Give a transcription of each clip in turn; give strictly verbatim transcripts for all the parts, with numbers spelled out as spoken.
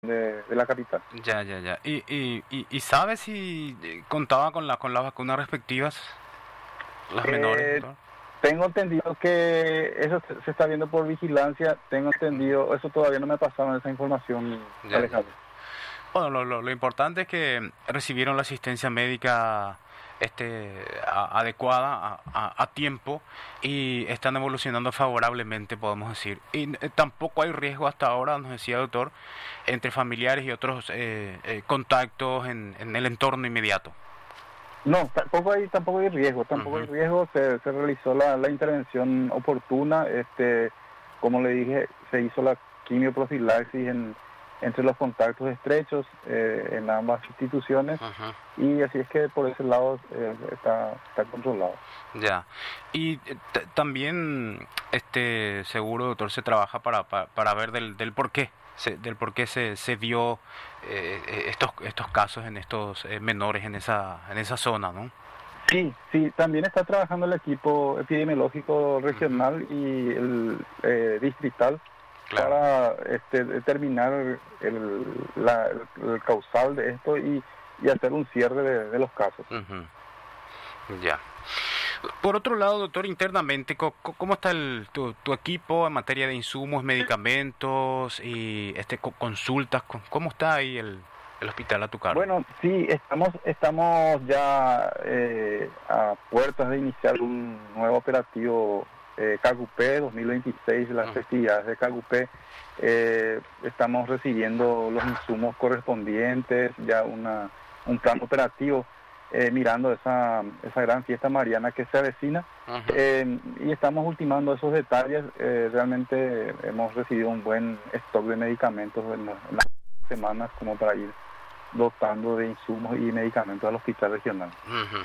de, de la capital. Ya, ya, ya. ¿Y, y, y, y sabe si eh, contaba con la, con las vacunas respectivas, las menores, Eh, doctor? Tengo entendido que eso se se está viendo por vigilancia, tengo entendido, eso todavía no me pasaron esa información, Ya, ya, Alejandro. ya. Bueno, lo, lo, lo importante es que recibieron la asistencia médica este, a- adecuada a, a- a tiempo y están evolucionando favorablemente, podemos decir. Y eh, tampoco hay riesgo hasta ahora, nos decía el doctor, entre familiares y otros eh, eh, contactos en, en el entorno inmediato. No, tampoco hay, tampoco hay riesgo, tampoco hay Ujú, riesgo, se, se realizó la, la intervención oportuna, este, como le dije, se hizo la quimioprofilaxis en, entre los contactos estrechos eh, en ambas instituciones ujú. y así es que por ese lado eh, está, está controlado. Ya. Y eh, t- también, este, seguro, doctor, se trabaja para, para, para ver del, del por qué, se- del por qué se, se dio eh, eh, estos, estos casos en estos eh, menores en esa, en esa zona, ¿no? Sí, sí, también está trabajando el equipo epidemiológico Ujú, regional y el eh, distrital claro. para este, determinar el, la- el causal de esto y, y hacer un cierre de, de los casos. Ujú, ya. Por otro lado, doctor, internamente, co- co- ¿cómo está el, tu, tu equipo en materia de insumos, medicamentos y este co- consultas? Co- ¿Cómo está ahí el, el hospital a tu cargo? Bueno, sí, estamos, estamos ya eh, a puertas de iniciar un nuevo operativo eh, Cagupé dos mil veintiséis, las Mm, festividades de Cagupé. Eh, estamos recibiendo los insumos correspondientes, ya una, un plan operativo, eh, mirando esa, esa gran fiesta mariana que se avecina. ujú. Eh, y estamos ultimando esos detalles. Eh, realmente hemos recibido un buen stock de medicamentos en, la- en las semanas como para ir dotando de insumos y medicamentos al hospital regional. Ujú.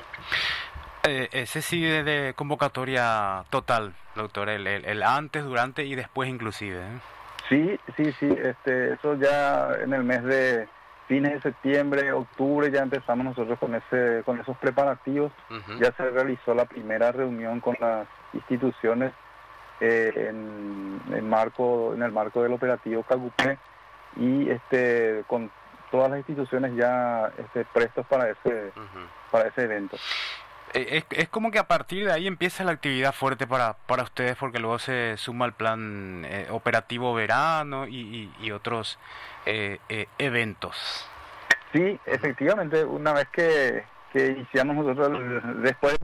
Eh, ese sí de, de convocatoria total, doctor, el, el, el antes, durante y después inclusive, ¿eh? Sí, sí, sí, este, eso ya en el mes de fines de septiembre, octubre ya empezamos nosotros con ese, con esos preparativos. Ujú, Ya se realizó la primera reunión con las instituciones eh, en, en marco, en el marco del operativo Cagupé y este con todas las instituciones ya este, prestos para ese, ujú. para ese evento. Eh, Es, es como que a partir de ahí empieza la actividad fuerte para, para ustedes porque luego se suma el plan eh, operativo verano y, y, y otros eh, eh, eventos. Sí, Ujú, efectivamente, una vez que, que iniciamos nosotros, el- después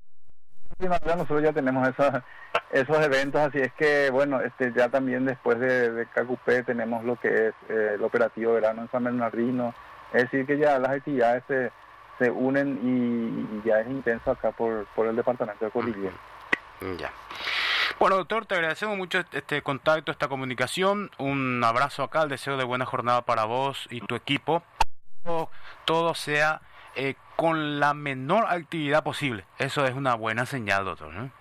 de primavera, nosotros ya tenemos esos, esos eventos, así es que, bueno, este ya también después de, de Cacupé tenemos lo que es eh, el operativo verano en San Bernardino, es decir, que ya las actividades se, se unen y, y ya es intenso acá por, por el departamento de Cordillera. ujú. Ya. Bueno, doctor, te agradecemos mucho este contacto, esta comunicación. Un abrazo acá, el deseo de buena jornada para vos y tu equipo. Todo, todo sea eh, con la menor actividad posible. Eso es una buena señal, doctor, ¿no?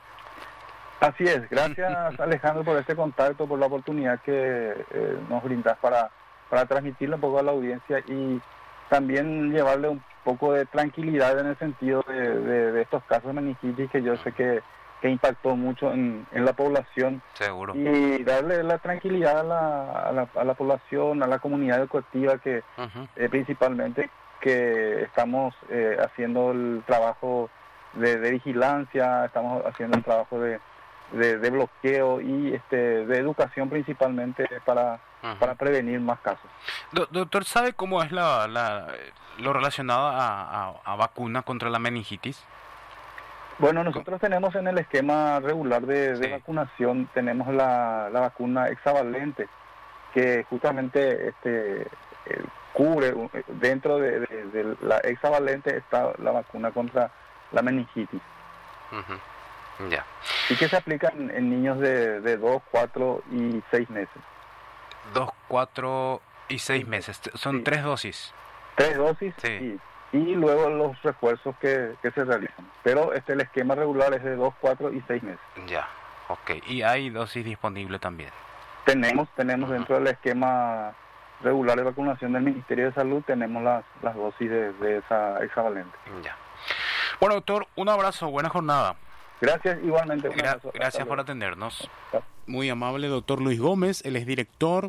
Así es, gracias Alejandro por este contacto, por la oportunidad que eh, nos brindas para, para transmitirle un poco a la audiencia y también llevarle un poco de tranquilidad en el sentido de, de, de estos casos de meningitis que yo sé que, que impactó mucho en, en la población Seguro. y darle la tranquilidad a la, a la, a la población, a la comunidad educativa que Ujú. eh, principalmente que estamos eh, haciendo el trabajo de, de vigilancia, estamos haciendo el trabajo de de, de bloqueo y este de educación principalmente para, Ujú. para prevenir más casos. Do- doctor, ¿sabe cómo es la, la, lo relacionado a, a, a vacuna contra la meningitis? Bueno, Co- nosotros tenemos en el esquema regular de, de Sí. vacunación, tenemos la, la vacuna hexavalente, que justamente este eh, cubre, eh, dentro de, de, de la hexavalente está la vacuna contra la meningitis, Ujú. Ya. y que se aplica en, en niños de, de dos cuatro y seis meses. Dos, cuatro y seis Seis meses. meses, T- Son sí. tres dosis. Tres dosis Sí. y, y luego los refuerzos que, que se realizan. Pero este el esquema regular es de dos, cuatro y seis meses. Ya. Ok. Y hay dosis disponible también. Tenemos, tenemos Ujú. dentro del esquema regular de vacunación del Ministerio de Salud, tenemos las, las dosis de, de esa hexavalente. Ya. Bueno, doctor, un abrazo, buena jornada. Gracias, igualmente. Un Gra- abrazo. Hasta gracias por luego. atendernos. Chao. Muy amable, doctor Luis Gómez, él es director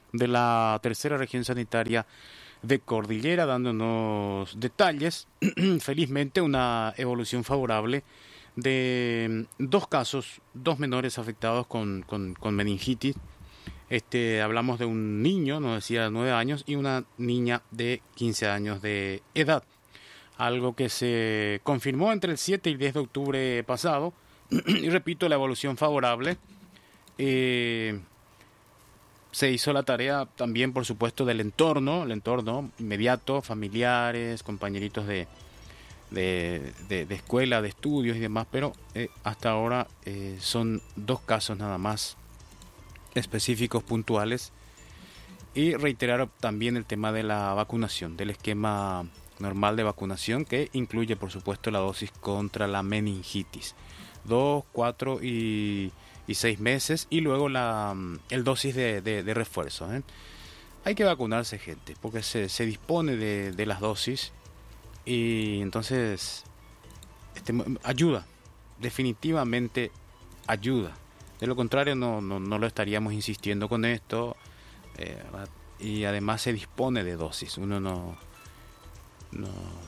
de la tercera región sanitaria de Cordillera, dándonos detalles. Felizmente una evolución favorable de dos casos, dos menores afectados con, con, con meningitis. Este, hablamos de un niño, nos decía, nueve años, y una niña de quince años de edad. Algo que se confirmó entre el siete y diez de octubre pasado. Y repito, la evolución favorable. Eh, se hizo la tarea también, por supuesto, del entorno, el entorno inmediato, familiares, compañeritos de, de, de, de escuela, de estudios y demás, pero eh, hasta ahora eh, son dos casos nada más específicos, puntuales. Y reiterar también el tema de la vacunación, del esquema normal de vacunación, que incluye, por supuesto, la dosis contra la meningitis. Dos, cuatro y, y seis meses, y luego la el dosis de, de, de refuerzo. ¿eh? Hay que vacunarse, gente, porque se, se dispone de, de las dosis, y entonces este, ayuda, definitivamente ayuda. De lo contrario, no, no, no lo estaríamos insistiendo con esto. Eh, y además se dispone de dosis. Uno no, no,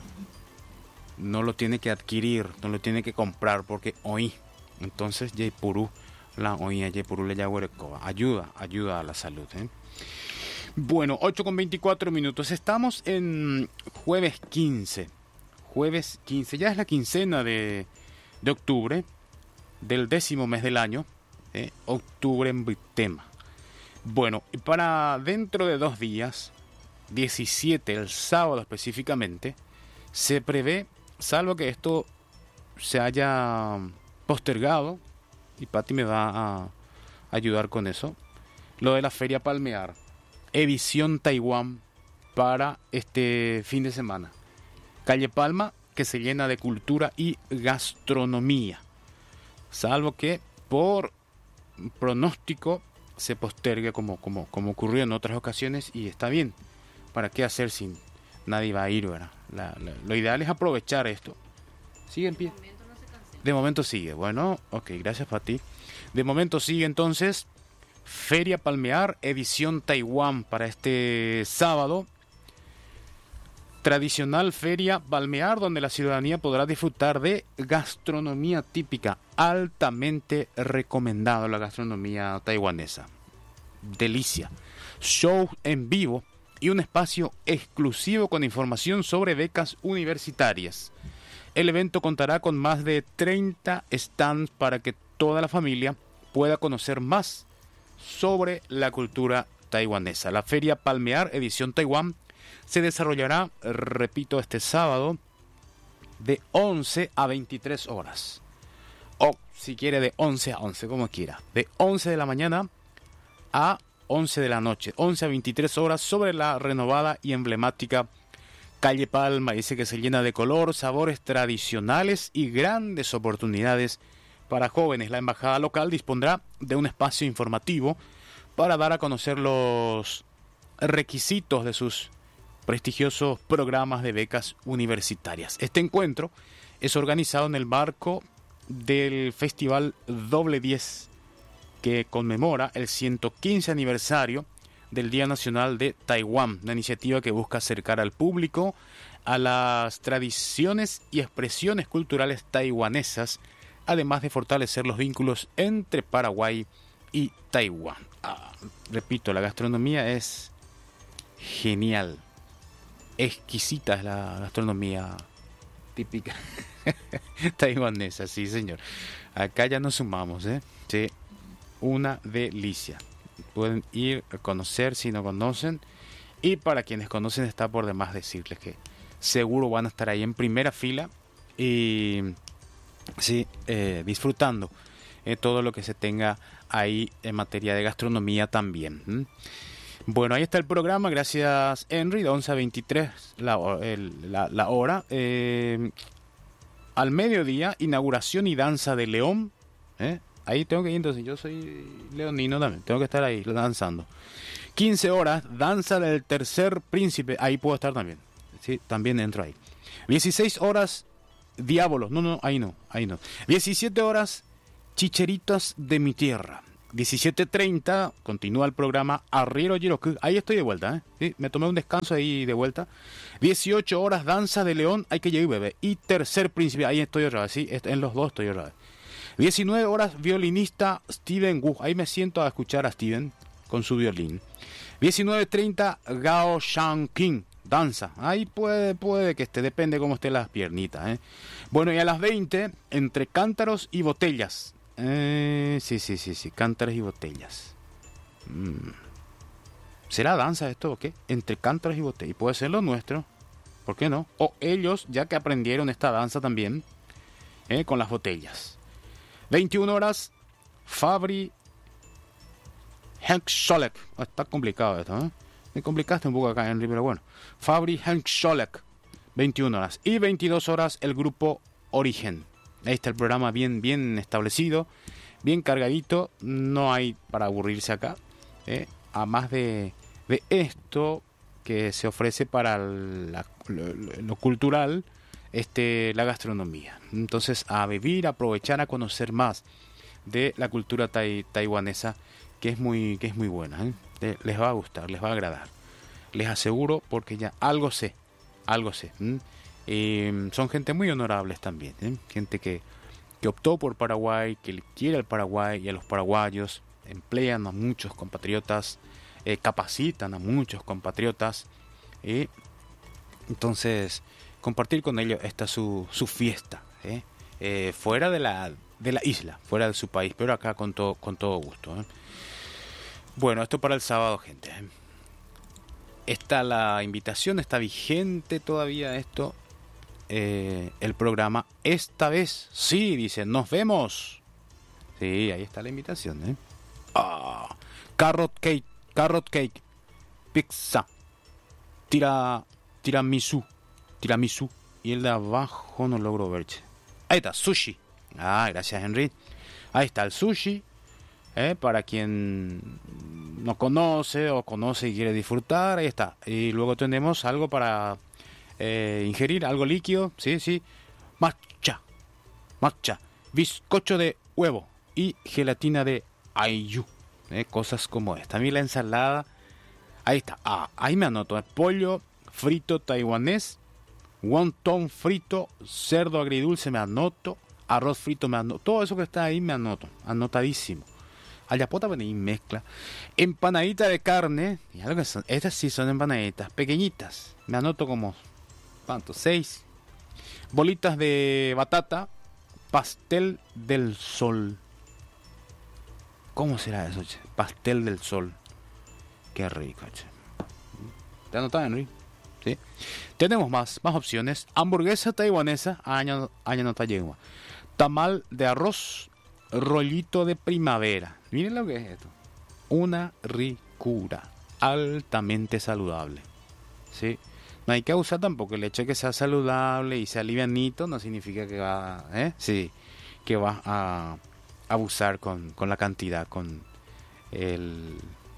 no lo tiene que adquirir, no lo tiene que comprar porque oí. Entonces, Jaipuru, la oía, Jaipuru le llama ayuda, ayuda a la salud. ¿eh? Bueno, ocho con veinticuatro minutos. Estamos en jueves quince. Jueves quince, ya es la quincena de, de octubre, del décimo mes del año. ¿eh? Octubre en Bitema. Bueno, y para dentro de dos días, diecisiete, el sábado específicamente, se prevé, salvo que esto se haya postergado, y Pati me va a ayudar con eso, lo de la Feria Palmear, edición Taiwán para este fin de semana. Calle Palma, que se llena de cultura y gastronomía, salvo que por pronóstico se postergue como, como, como ocurrió en otras ocasiones, y está bien. ¿Para qué hacer si nadie va a ir, verdad? La, la, lo ideal es aprovechar esto. ¿Sigue en pie? De momento no se cancela. De momento sigue. Bueno, ok, gracias para ti. De momento sigue entonces Feria Palmear, edición Taiwán para este sábado. Tradicional Feria Palmear, donde la ciudadanía podrá disfrutar de gastronomía típica, altamente recomendado la gastronomía taiwanesa. Delicia. Show en vivo y un espacio exclusivo con información sobre becas universitarias. El evento contará con más de treinta stands para que toda la familia pueda conocer más sobre la cultura taiwanesa. La Feria Palmear, edición Taiwán, se desarrollará, repito, este sábado de once a veintitrés horas. O, si quiere, de once a once, como quiera. De once de la mañana a once de la noche. once a veintitrés horas sobre la renovada y emblemática Calle Palma. Dice que se llena de color, sabores tradicionales y grandes oportunidades para jóvenes. La embajada local dispondrá de un espacio informativo para dar a conocer los requisitos de sus prestigiosos programas de becas universitarias. Este encuentro es organizado en el marco del Festival Doble diez, que conmemora el ciento quince aniversario del Día Nacional de Taiwán, una iniciativa que busca acercar al público a las tradiciones y expresiones culturales taiwanesas, además de fortalecer los vínculos entre Paraguay y Taiwán. Ah, repito, la gastronomía es genial. Exquisita es la gastronomía típica taiwanesa, sí señor. Acá ya nos sumamos, ¿eh? Sí, una delicia. Pueden ir a conocer si no conocen, y para quienes conocen está por demás decirles que seguro van a estar ahí en primera fila y sí, eh, disfrutando eh, todo lo que se tenga ahí en materia de gastronomía también. ¿Mm? Bueno, ahí está el programa, gracias Henry, de once a veintitrés la, el, la, la hora. Eh, al mediodía, inauguración y danza de León. ¿eh? Ahí tengo que ir, entonces yo soy leonino también, tengo que estar ahí danzando. quince horas, danza del tercer príncipe, ahí puedo estar también. Sí, también entro ahí. dieciséis horas, diábolos, no, no, ahí no, ahí no. diecisiete horas, chicheritas de mi tierra. diecisiete treinta continúa el programa Arriero Giroku. Ahí estoy de vuelta, ¿eh? Sí, me tomé un descanso ahí de vuelta. dieciocho horas Danza de León, hay que llegar, bebé. Y Tercer Príncipe, ahí estoy otra vez, sí, en los dos estoy otra vez. diecinueve horas Violinista Steven Wu, ahí me siento a escuchar a Steven con su violín. diecinueve treinta Gao Shang-King, danza. Ahí puede, puede que esté, depende cómo estén las piernitas, ¿eh? Bueno, y a las veinte, Entre Cántaros y Botellas. Eh, sí, sí, sí, sí, Cántaros y Botellas. Mm. ¿Será danza esto o qué? Entre Cántaros y Botellas. Y puede ser lo nuestro, ¿por qué no? O ellos, ya que aprendieron esta danza también, ¿eh? Con las botellas. veintiuna horas, Fabri Henk Scholek. Oh, está complicado esto, ¿eh? Me complicaste un poco acá, Henry, pero bueno. Fabri Henk Scholek, veintiuna horas. Y veintidós horas, el grupo Origen. Ahí está el programa bien, bien establecido, bien cargadito. No hay para aburrirse acá, ¿eh? A más de, de esto que se ofrece para la, lo, lo cultural, este, la gastronomía. Entonces, a vivir, a aprovechar, a conocer más de la cultura tai, taiwanesa, que es muy, que es muy buena, ¿eh? Les va a gustar, les va a agradar. Les aseguro, porque ya algo sé, algo sé. ¿Mm? Eh, son gente muy honorables también, ¿eh? Gente que, que optó por Paraguay, que le quiere al Paraguay y a los paraguayos, emplean a muchos compatriotas, eh, capacitan a muchos compatriotas, ¿eh? Entonces, compartir con ellos esta su, su fiesta, ¿eh? Eh, fuera de la, de la isla, fuera de su país, pero acá con todo, con todo gusto, ¿eh? Bueno, esto para el sábado, gente, ¿eh? Está la invitación, está vigente todavía esto, eh, el programa. Esta vez, sí, dice, nos vemos. Sí, ahí está la invitación, ¿eh? Ah, carrot cake, carrot cake, pizza, tira, tiramisú, tiramisú. Y el de abajo no logro ver. Ahí está, sushi. Ah, gracias, Henry. Ahí está el sushi, ¿eh? Para quien no conoce o conoce y quiere disfrutar, ahí está. Y luego tenemos algo para eh, ingerir, algo líquido, sí, sí. Matcha, matcha, bizcocho de huevo y gelatina de ayu, ¿eh? Cosas como esta. También la ensalada, ahí está. Ah, ahí me anoto, ¿eh? Pollo frito taiwanés, wonton frito, cerdo agridulce me anoto, arroz frito me anoto, todo eso que está ahí me anoto, anotadísimo. Ayapota y mezcla, empanadita de carne, y algo que son, estas sí son empanaditas pequeñitas, me anoto como, ¿cuánto? Seis. Bolitas de batata, pastel del sol. ¿Cómo será eso, che? Pastel del sol. Qué rico, che. ¿Te anotas, Henry? ¿Sí? Tenemos más, más opciones. Hamburguesa taiwanesa, año, año no yegua. Tamal de arroz, rollito de primavera. Miren lo que es esto. Una ricura. Altamente saludable. ¿Sí? No hay que abusar tampoco. El hecho de que sea saludable y sea livianito no significa que va, ¿eh? Sí, que va a abusar con, con la cantidad, con el,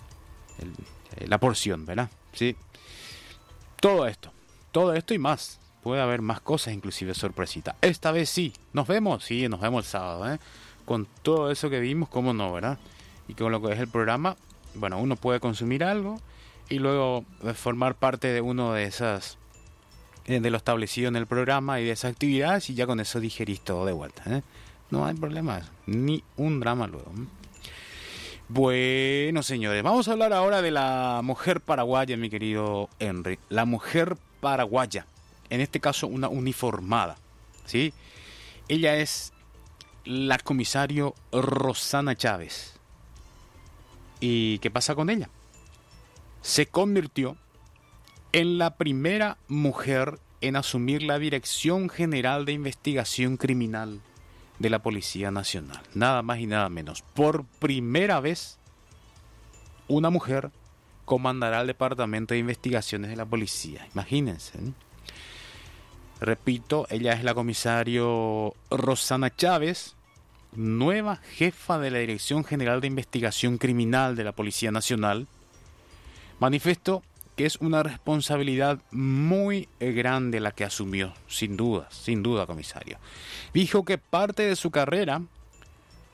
el, la porción, ¿verdad? Sí. Todo esto, todo esto y más. Puede haber más cosas, inclusive sorpresita. Esta vez sí. ¿Nos vemos? Sí, nos vemos el sábado, ¿eh? Con todo eso que vimos, cómo no, ¿verdad? Y con lo que es el programa, bueno, uno puede consumir algo y luego formar parte de uno de esas, eh, de lo establecido en el programa y de esas actividades, y ya con eso digerís todo de vuelta, ¿eh? No hay problema, ni un drama luego. Bueno, señores, vamos a hablar ahora de la mujer paraguaya, mi querido Henry. La mujer paraguaya, en este caso una uniformada, ¿sí? Ella es la comisario Rosana Chávez. ¿Y qué pasa con ella? Se convirtió en la primera mujer en asumir la Dirección General de Investigación Criminal de la Policía Nacional. Nada más y nada menos. Por primera vez, una mujer comandará el Departamento de Investigaciones de la Policía. Imagínense, ¿eh? Repito, ella es la comisario Rosana Chávez, nueva jefa de la Dirección General de Investigación Criminal de la Policía Nacional. Manifestó que es una responsabilidad muy grande la que asumió, sin duda, sin duda, comisario. Dijo que parte de su carrera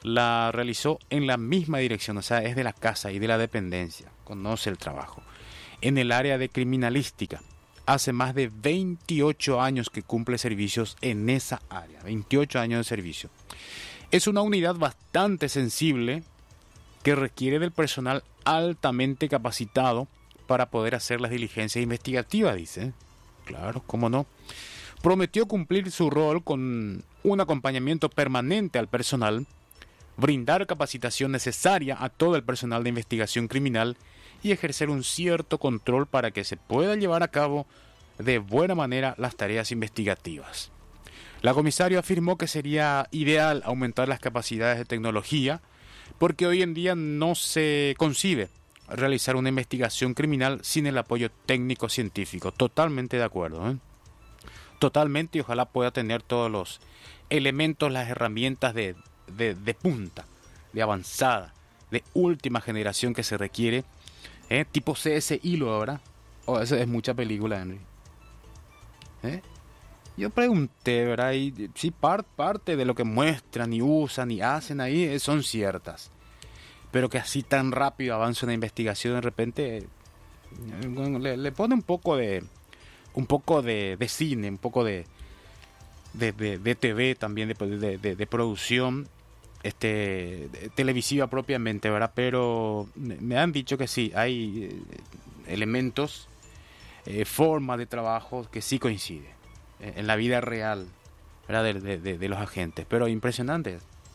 la realizó en la misma dirección, o sea, es de la casa y de la dependencia, conoce el trabajo. En el área de criminalística, hace más de veintiocho años que cumple servicios en esa área, veintiocho años de servicio. Es una unidad bastante sensible que requiere del personal altamente capacitado para poder hacer las diligencias investigativas, dice. Claro, cómo no. Prometió cumplir su rol con un acompañamiento permanente al personal, brindar capacitación necesaria a todo el personal de investigación criminal y ejercer un cierto control para que se pueda llevar a cabo de buena manera las tareas investigativas. La comisaria afirmó que sería ideal aumentar las capacidades de tecnología porque hoy en día no se concibe realizar una investigación criminal sin el apoyo técnico-científico. Totalmente de acuerdo, ¿eh? Totalmente, y ojalá pueda tener todos los elementos, las herramientas de, de, de punta, de avanzada, de última generación que se requiere, ¿eh? Tipo C S I, lo ahora. Oh, eso es mucha película, Henry. ¿Eh? Yo pregunté, ¿verdad? Y sí, part, parte de lo que muestran y usan y hacen ahí eh, son ciertas. Pero que así tan rápido avance una investigación de repente eh, le, le pone un poco de un poco de, de cine, un poco de de, de, de T V también, de, de, de, de producción este de, televisiva propiamente, ¿verdad? Pero me han dicho que sí, hay eh, elementos, eh, formas de trabajo que sí coinciden en la vida real, ¿verdad? De, de, de los agentes, pero impresionante.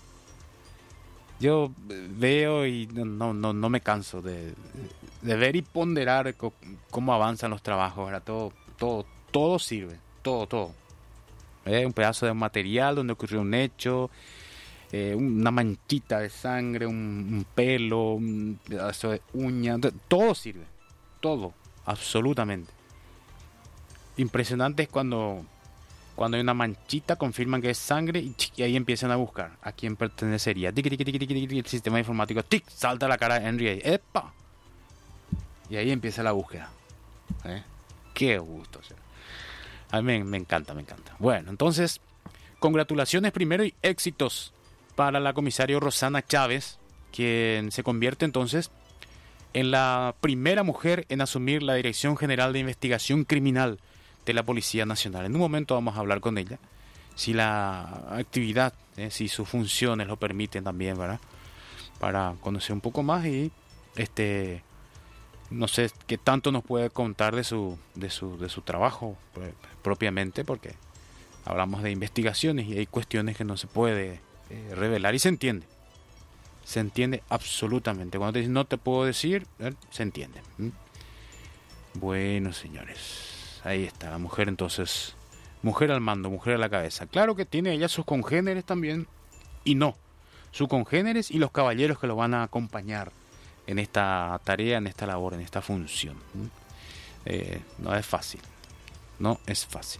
Yo veo y no, no, no me canso de, de ver y ponderar co, cómo avanzan los trabajos, ¿verdad? Todo, todo, todo sirve, todo, todo. ¿Eh? Un pedazo de material donde ocurrió un hecho, eh, una manchita de sangre, un, un pelo, un pedazo de uña, todo sirve, todo, absolutamente. Impresionante es cuando... Cuando hay una manchita, confirman que es sangre y, y ahí empiezan a buscar a quién pertenecería. Tic, tic, tic, tic, tic, el sistema informático, tic, salta la cara de Henry ahí. ¡Epa! Y ahí empieza la búsqueda. ¿Eh? ¡Qué gusto! O sea, a mí me, me encanta, me encanta. Bueno, entonces, congratulaciones primero y éxitos para la comisaria Rosana Chávez, quien se convierte entonces en la primera mujer en asumir la Dirección General de Investigación Criminal de la Policía Nacional. En un momento vamos a hablar con ella, si la actividad, eh, si sus funciones lo permiten también, ¿verdad? Para conocer un poco más y este no sé qué tanto nos puede contar de su de su de su trabajo pues, propiamente, porque hablamos de investigaciones y hay cuestiones que no se puede eh, revelar y se entiende. Se entiende absolutamente. Cuando te dicen no te puedo decir, eh, se entiende. ¿Mm? Bueno, señores. Ahí está, la mujer entonces, mujer al mando, mujer a la cabeza. Claro que tiene ella sus congéneres también, y no, sus congéneres y los caballeros que lo van a acompañar en esta tarea, en esta labor, en esta función. Eh, no es fácil, no es fácil.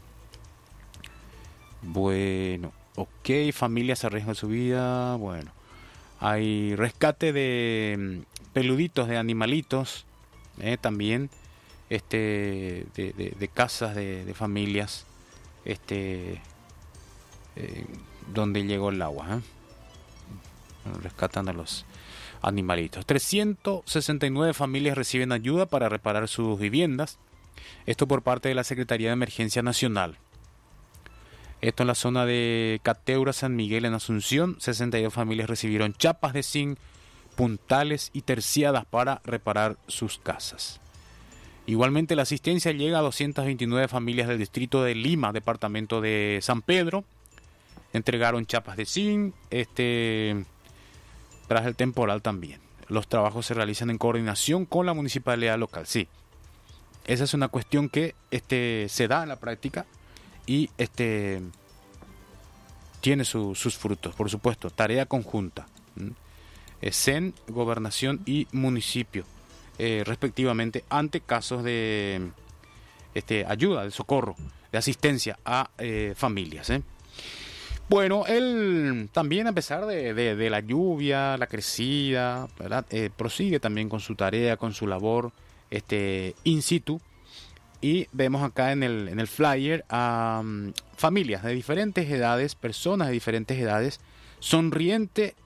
Bueno, ok, familias arriesgan su vida, bueno. Hay rescate de peluditos, de animalitos, eh, también. este de, de, de casas de, de familias este eh, donde llegó el agua, ¿eh? Bueno, rescatan a los animalitos. trescientas sesenta y nueve familias reciben ayuda para reparar sus viviendas, esto por parte de la Secretaría de Emergencia Nacional. Esto en la zona de Cateura, San Miguel, en Asunción. Sesenta y dos familias recibieron chapas de zinc, puntales y terciadas para reparar sus casas. Igualmente la asistencia llega a doscientas veintinueve familias del distrito de Lima, departamento de San Pedro. Entregaron chapas de zinc, este, tras el temporal también. Los trabajos se realizan en coordinación con la municipalidad local. Sí, esa es una cuestión que este, se da en la práctica y este, tiene su, sus frutos, por supuesto. Tarea conjunta. ¿Mm? C E N, Gobernación y Municipio. Eh, respectivamente, ante casos de este, ayuda, de socorro, de asistencia a eh, familias. ¿eh? Bueno, él también, a pesar de, de, de la lluvia, la crecida, ¿verdad? Eh, prosigue también con su tarea, con su labor este, in situ. Y vemos acá en el, en el flyer a um, familias de diferentes edades, personas de diferentes edades, sonriente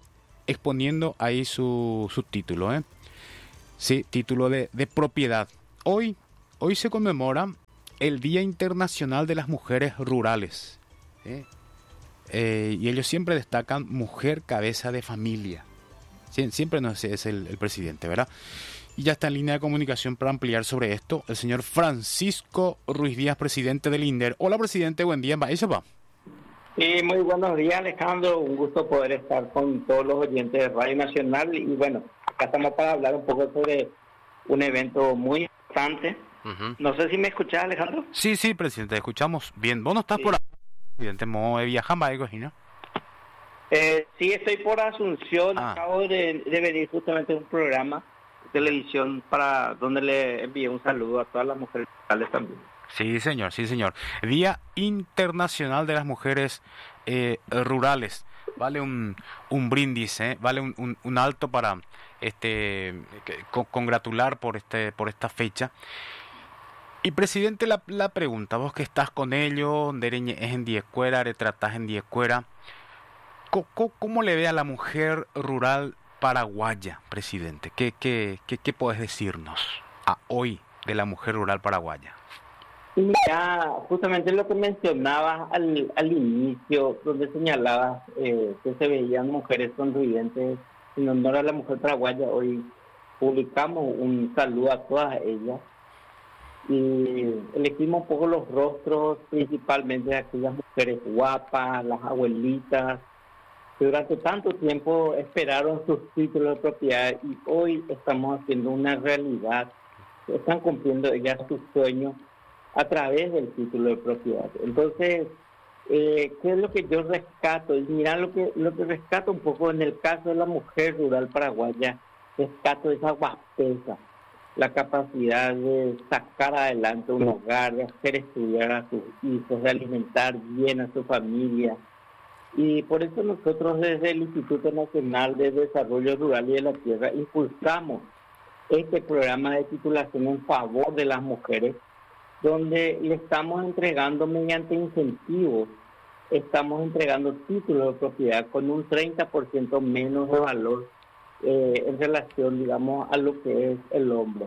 exponiendo ahí su, su título, ¿eh? Sí, título de, de propiedad. Hoy, hoy se conmemora el Día Internacional de las Mujeres Rurales, ¿eh? Eh, y ellos siempre destacan mujer cabeza de familia. Sie- siempre no es, es el, el presidente, ¿verdad? Y ya está en línea de comunicación para ampliar sobre esto el señor Francisco Ruiz Díaz, presidente del INDER. Hola, presidente, buen día. ¿Va? ¿Eso va? Sí, muy buenos días, Alejandro. Un gusto poder estar con todos los oyentes de Radio Nacional. Y bueno, acá estamos para hablar un poco sobre un evento muy importante. Uh-huh. No sé si me escuchás, Alejandro. Sí, sí, presidente, escuchamos bien. ¿Vos no estás sí. por ahí, presidente? ¿Mo viajando algo así, no? Eh, sí, estoy por Asunción. Ah. Acabo de, de venir justamente a un programa de televisión para donde le envié un saludo a todas las mujeres rurales también. Sí, señor, sí, señor. Día Internacional de las Mujeres eh, Rurales. Vale un, un brindis, ¿eh? Vale un, un, un alto para este con, congratular por este por esta fecha. Y presidente, la, la pregunta, vos que estás con ellos, es en Diezcuera, retratás en Diezcuera, ¿cómo, ¿cómo le ve a la mujer rural paraguaya, presidente? ¿Qué, qué, qué, qué podés decirnos a hoy de la mujer rural paraguaya? Mira, justamente lo que mencionabas al, al inicio, donde señalabas eh, que se veían mujeres sonrientes en honor a la mujer paraguaya, hoy publicamos un saludo a todas ellas y elegimos un poco los rostros principalmente de aquellas mujeres guapas, las abuelitas, que durante tanto tiempo esperaron sus títulos de propiedad y hoy estamos haciendo una realidad, están cumpliendo ellas sus sueños a través del título de propiedad. Entonces, eh, ¿qué es lo que yo rescato? Y mira, lo que lo que rescato un poco en el caso de la mujer rural paraguaya, rescato esa guapesa, la capacidad de sacar adelante un hogar, de hacer estudiar a sus hijos, de alimentar bien a su familia. Y por eso nosotros desde el Instituto Nacional de Desarrollo Rural y de la Tierra impulsamos este programa de titulación en favor de las mujeres, donde le estamos entregando mediante incentivos, estamos entregando títulos de propiedad con un treinta por ciento menos de valor eh, en relación, digamos, a lo que es el hombre.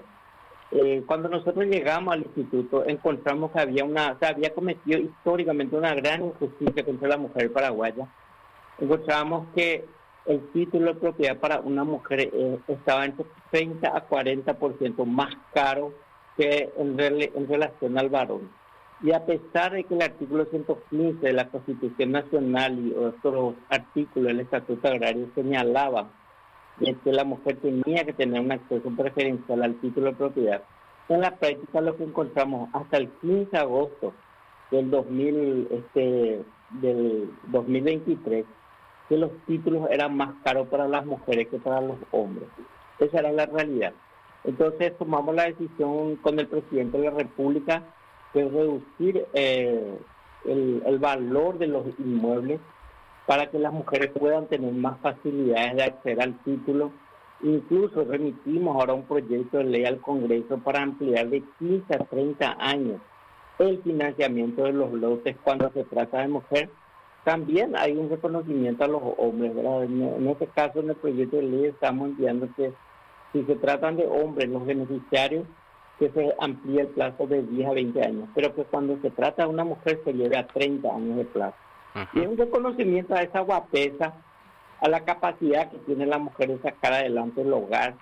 Eh, cuando nosotros llegamos al instituto, encontramos que había una, se había cometido históricamente una gran injusticia contra la mujer paraguaya. Encontramos que el título de propiedad para una mujer eh, estaba entre treinta a cuarenta por ciento más caro que en, rel- en relación al varón. Y a pesar de que el artículo ciento quince de la Constitución Nacional y otros artículos del Estatuto Agrario señalaban que la mujer tenía que tener un acceso preferencial al título de propiedad, en la práctica lo que encontramos hasta el quince de agosto del, dos mil, este, del dos mil veintitrés, que los títulos eran más caros para las mujeres que para los hombres. Esa era la realidad. Entonces tomamos la decisión con el presidente de la República de reducir eh, el, el valor de los inmuebles para que las mujeres puedan tener más facilidades de acceder al título. Incluso remitimos ahora un proyecto de ley al Congreso para ampliar de quince a treinta años el financiamiento de los lotes cuando se trata de mujer. También hay un reconocimiento a los hombres, ¿verdad? En, en este caso, en el proyecto de ley estamos enviando que si se tratan de hombres, los beneficiarios, que se amplíe el plazo de diez a veinte años, pero que cuando se trata de una mujer se lleve a treinta años de plazo. Uh-huh. Y es un reconocimiento a esa guapesa, a la capacidad que tiene la mujer de sacar adelante el hogar,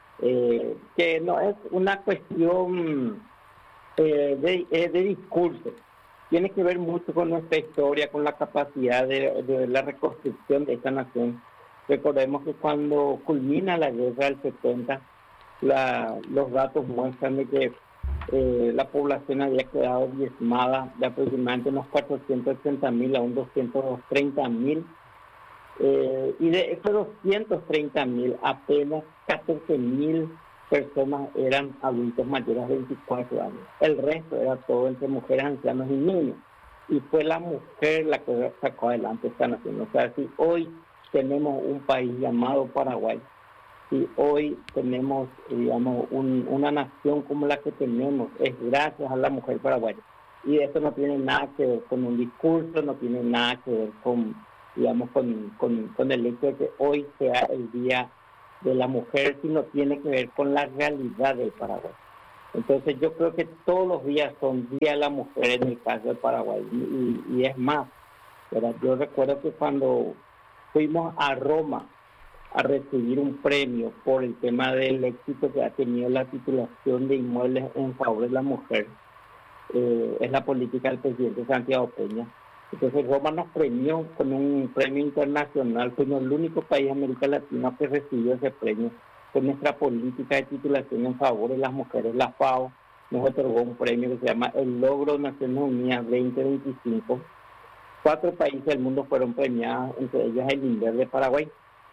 eh, que no es una cuestión eh, de, eh, de discurso, tiene que ver mucho con nuestra historia, con la capacidad de, de la reconstrucción de esta nación. Recordemos que cuando culmina la guerra del setenta, la, los datos muestran de que eh, la población había quedado diezmada de aproximadamente unos cuatrocientos ochenta mil a un doscientos treinta mil, eh, y de esos doscientos treinta mil apenas catorce mil personas eran adultos mayores de veinticuatro años. El resto era todo entre mujeres, ancianos y niños, y fue la mujer la que sacó adelante esta nación. O sea, si hoy tenemos un país llamado Paraguay, si hoy tenemos, digamos, un, una nación como la que tenemos, es gracias a la mujer paraguaya. Y eso no tiene nada que ver con un discurso, no tiene nada que ver con, digamos, con, con, con el hecho de que hoy sea el Día de la Mujer, sino tiene que ver con la realidad del Paraguay. Entonces yo creo que todos los días son Día de la Mujer en el caso del Paraguay, y, y es más, ¿verdad? Yo recuerdo que cuando fuimos a Roma a recibir un premio por el tema del éxito que ha tenido la titulación de inmuebles en favor de la mujer, eh, es la política del presidente Santiago Peña. Entonces Roma nos premió con un premio internacional, fuimos el único país de América Latina que recibió ese premio con nuestra política de titulación en favor de las mujeres. La FAO nos otorgó un premio que se llama el Logro Naciones Unidas veinte veinticinco. Cuatro países del mundo fueron premiados, entre ellos el INDER de Paraguay.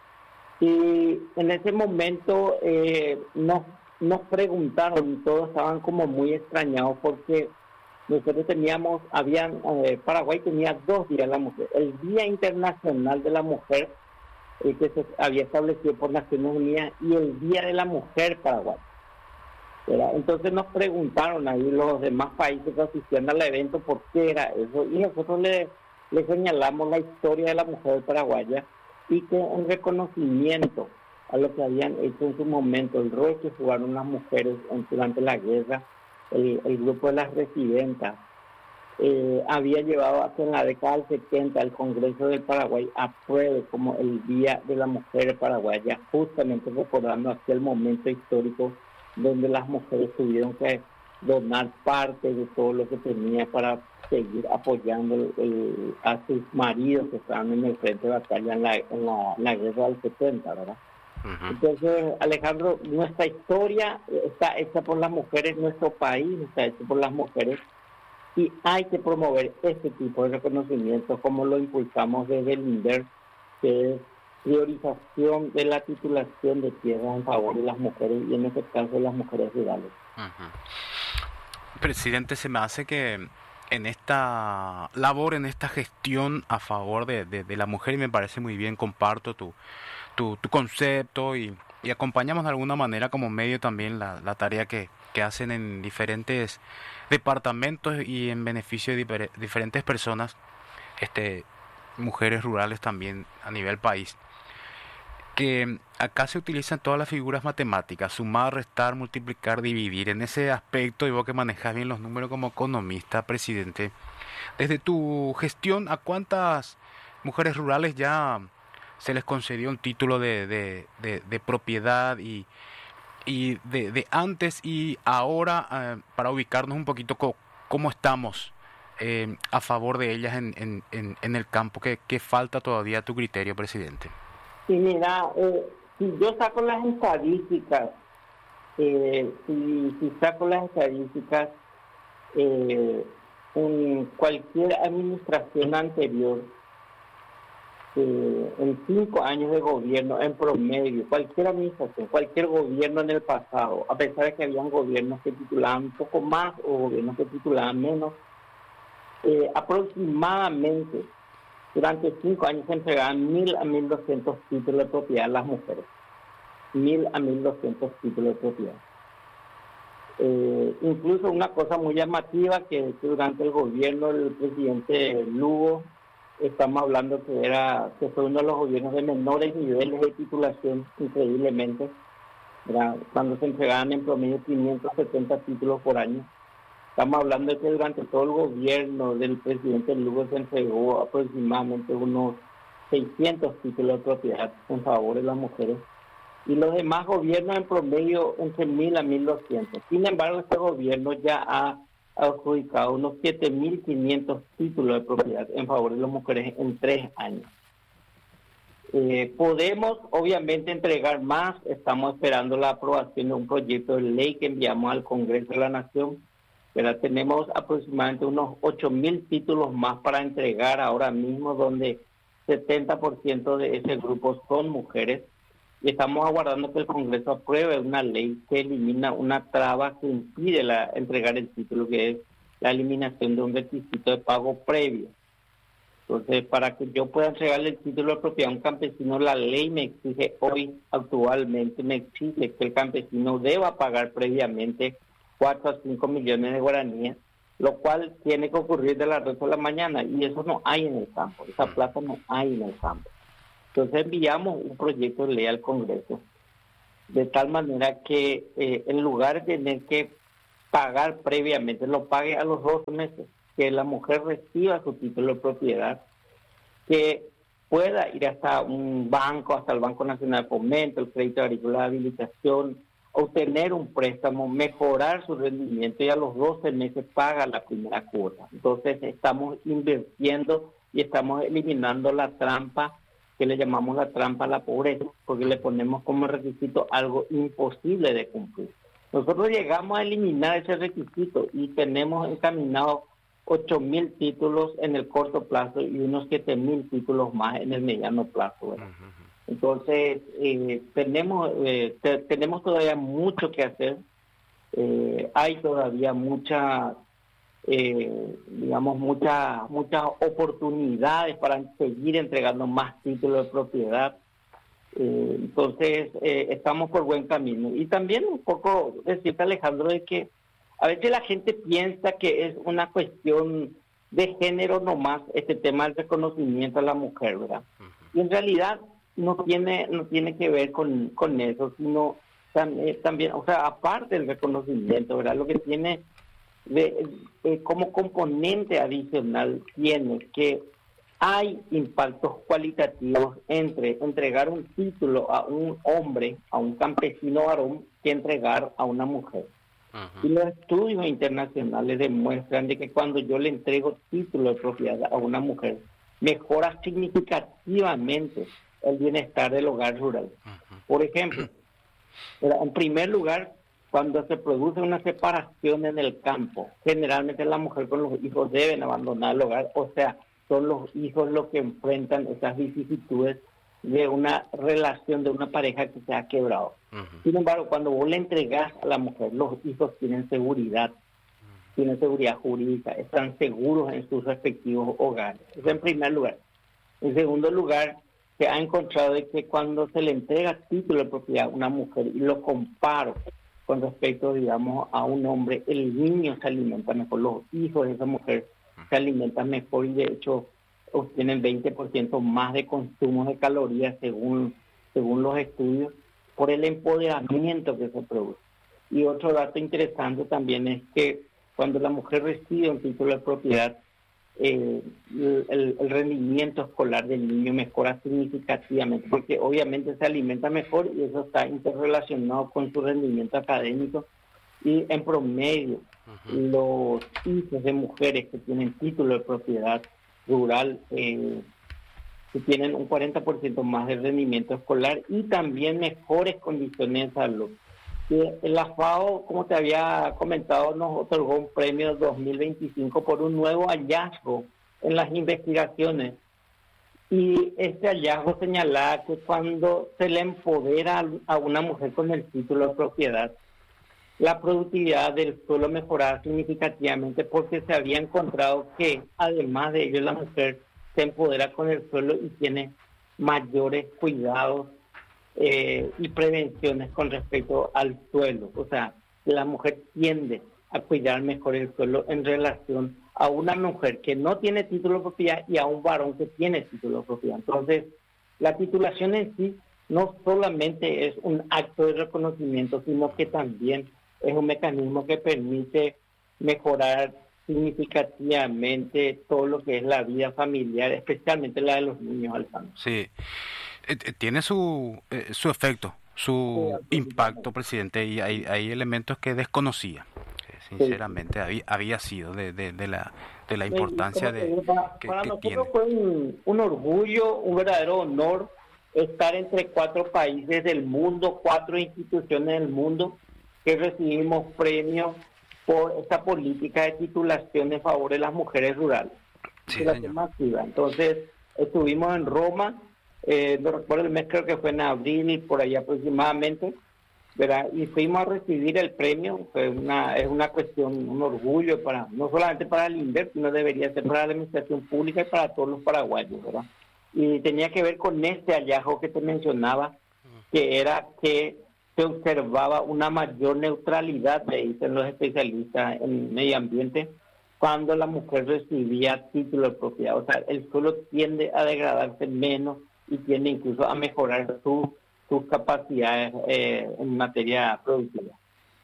Y en ese momento eh, nos, nos preguntaron, y todos estaban como muy extrañados porque nosotros teníamos, habían, eh, Paraguay tenía dos días de la mujer. El Día Internacional de la Mujer, eh, que se había establecido por Naciones Unidas, y el Día de la Mujer Paraguay. ¿Verdad? Entonces nos preguntaron ahí los demás países que asistían al evento por qué era eso, y nosotros le, le señalamos la historia de la mujer paraguaya, y que en reconocimiento a lo que habían hecho en su momento, el rol que jugaron las mujeres durante la guerra, el, el grupo de las residentas, eh, había llevado hasta en la década del setenta el Congreso del Paraguay apruebe como el Día de la Mujer Paraguaya, justamente recordando aquel momento histórico donde las mujeres tuvieron que donar parte de todo lo que tenía para seguir apoyando el, el, a sus maridos que estaban en el frente de batalla en la, en la, en la guerra del setenta, ¿verdad? Uh-huh. Entonces, Alejandro, nuestra historia está hecha por las mujeres, nuestro país está hecho por las mujeres, y hay que promover este tipo de reconocimiento como lo impulsamos desde el INDER, que es priorización de la titulación de tierras en favor de las mujeres, y en este caso de las mujeres rurales. Uh-huh. Presidente, se me hace que en esta labor, en esta gestión a favor de, de, de la mujer, y me parece muy bien, comparto tu, tu, tu concepto, y, y acompañamos de alguna manera como medio también la, la tarea que, que hacen en diferentes departamentos y en beneficio de difer- diferentes personas, este, mujeres rurales también a nivel país. Que acá se utilizan todas las figuras matemáticas, sumar, restar, multiplicar, dividir. En ese aspecto, y vos que manejas bien los números como economista, presidente, desde tu gestión, ¿a cuántas mujeres rurales ya se les concedió un título de, de, de, de propiedad y, y de, de antes y ahora, eh, para ubicarnos un poquito co- cómo estamos eh, a favor de ellas en, en, en, en el campo? ¿Qué, qué falta todavía a tu criterio, presidente? Sí, mira, eh, si yo saco las estadísticas, eh, si, si saco las estadísticas, eh, en cualquier administración anterior, eh, en cinco años de gobierno, en promedio, cualquier administración, cualquier gobierno en el pasado, a pesar de que habían gobiernos que titulaban un poco más o gobiernos que titulaban menos, eh, aproximadamente durante cinco años se entregaban mil a mil doscientos títulos de propiedad a las mujeres. Mil a mil doscientos títulos de propiedad. Eh, incluso una cosa muy llamativa que, que durante el gobierno del presidente Lugo, estamos hablando que era que fue uno de los gobiernos de menores niveles de titulación, increíblemente, ¿verdad? Cuando se entregaban en promedio quinientos setenta títulos por año. Estamos hablando de que durante todo el gobierno del presidente Lugo se entregó aproximadamente unos seiscientos títulos de propiedad en favor de las mujeres, y los demás gobiernos en promedio entre mil a mil doscientos. Sin embargo, este gobierno ya ha adjudicado unos siete mil quinientos títulos de propiedad en favor de las mujeres en tres años. Eh, podemos obviamente entregar más, estamos esperando la aprobación de un proyecto de ley que enviamos al Congreso de la Nación. Pero tenemos aproximadamente unos ocho mil títulos más para entregar ahora mismo, donde setenta por ciento de ese grupo son mujeres, y estamos aguardando que el Congreso apruebe una ley que elimina una traba que impide la, entregar el título, que es la eliminación de un requisito de pago previo. Entonces, para que yo pueda entregarle el título de propiedad a un campesino, la ley me exige hoy, actualmente, me exige que el campesino deba pagar previamente cuatro a cinco millones de guaraníes, lo cual tiene que ocurrir de la noche a la mañana, y eso no hay en el campo, esa plata no hay en el campo. Entonces enviamos un proyecto de ley al Congreso, de tal manera que eh, en lugar de tener que pagar previamente, lo pague a los dos meses, que la mujer reciba su título de propiedad, que pueda ir hasta un banco, hasta el Banco Nacional de Fomento, el Crédito Agrícola de Habilitación, obtener un préstamo, mejorar su rendimiento, y a los doce meses paga la primera cuota. Entonces estamos invirtiendo y estamos eliminando la trampa, que le llamamos la trampa a la pobreza, porque le ponemos como requisito algo imposible de cumplir. Nosotros llegamos a eliminar ese requisito y tenemos encaminado ocho mil títulos en el corto plazo y unos siete mil títulos más en el mediano plazo, ¿verdad? Uh-huh. Entonces, eh, tenemos eh, te, tenemos todavía mucho que hacer. Eh, hay todavía mucha, eh, digamos, muchas muchas oportunidades para seguir entregando más títulos de propiedad. Eh, entonces, eh, estamos por buen camino. Y también un poco decirte, Alejandro, de que a veces la gente piensa que es una cuestión de género nomás, este tema del reconocimiento a la mujer, ¿verdad? Uh-huh. Y en realidad no tiene no tiene que ver con, con eso, sino también, también, o sea, aparte del reconocimiento, ¿verdad? Lo que tiene de, de, como componente adicional tiene que hay impactos cualitativos entre entregar un título a un hombre, a un campesino varón, que entregar a una mujer. Uh-huh. Y los estudios internacionales demuestran de que cuando yo le entrego título de propiedad a una mujer, mejora significativamente el bienestar del hogar rural. Uh-huh. Por ejemplo, en primer lugar, cuando se produce una separación en el campo, generalmente la mujer con los hijos deben abandonar el hogar, o sea, son los hijos los que enfrentan esas vicisitudes de una relación, de una pareja que se ha quebrado. Uh-huh. Sin embargo, cuando vos le entregás a la mujer, los hijos tienen seguridad, uh-huh. tienen seguridad jurídica, están seguros en sus respectivos hogares. Eso en primer lugar. En segundo lugar, se ha encontrado de que cuando se le entrega título de propiedad a una mujer, y lo comparo con respecto, digamos, a un hombre, el niño se alimenta mejor, los hijos de esa mujer se alimentan mejor, y de hecho obtienen veinte por ciento más de consumo de calorías según, según los estudios, por el empoderamiento que se produce. Y otro dato interesante también es que cuando la mujer recibe un título de propiedad, eh, el, el rendimiento escolar del niño mejora significativamente, porque obviamente se alimenta mejor y eso está interrelacionado con su rendimiento académico. Y en promedio, uh-huh. los hijos de mujeres que tienen título de propiedad rural eh, que tienen un cuarenta por ciento más de rendimiento escolar y también mejores condiciones de salud. Y la FAO, como te había comentado, nos otorgó un premio dos mil veinticinco por un nuevo hallazgo en las investigaciones. Y este hallazgo señalaba que cuando se le empodera a una mujer con el título de propiedad, la productividad del suelo mejoraba significativamente, porque se había encontrado que además de ello la mujer se empodera con el suelo y tiene mayores cuidados eh, y prevenciones con respecto al suelo. O sea, la mujer tiende a cuidar mejor el suelo en relación a una mujer que no tiene título de propiedad y a un varón que tiene título de propiedad. Entonces, la titulación en sí no solamente es un acto de reconocimiento, sino que también es un mecanismo que permite mejorar significativamente todo lo que es la vida familiar, especialmente la de los niños, Alejandro. Sí, eh, tiene su eh, su efecto, su sí, impacto, presidente, y hay, hay elementos que desconocía, que sinceramente sí. había, había sido de, de, de la de la importancia sí, de para, que, para que nosotros tiene. Fue un, un orgullo, un verdadero honor estar entre cuatro países del mundo, cuatro instituciones del mundo, que recibimos premios por esta política de titulación en favor de las mujeres rurales. Sí, masiva. Entonces, estuvimos en Roma, eh, no recuerdo el mes, creo que fue en abril, por ahí aproximadamente, ¿verdad? Y fuimos a recibir el premio. Fue una, es una cuestión, un orgullo, para no solamente para el INDER, sino debería ser para la administración pública y para todos los paraguayos, ¿verdad? Y tenía que ver con este hallazgo que te mencionaba, que era que se observaba una mayor neutralidad, le dicen los especialistas en medio ambiente, cuando la mujer recibía título de propiedad. O sea, el suelo tiende a degradarse menos y tiende incluso a mejorar su, sus capacidades eh, en materia productiva.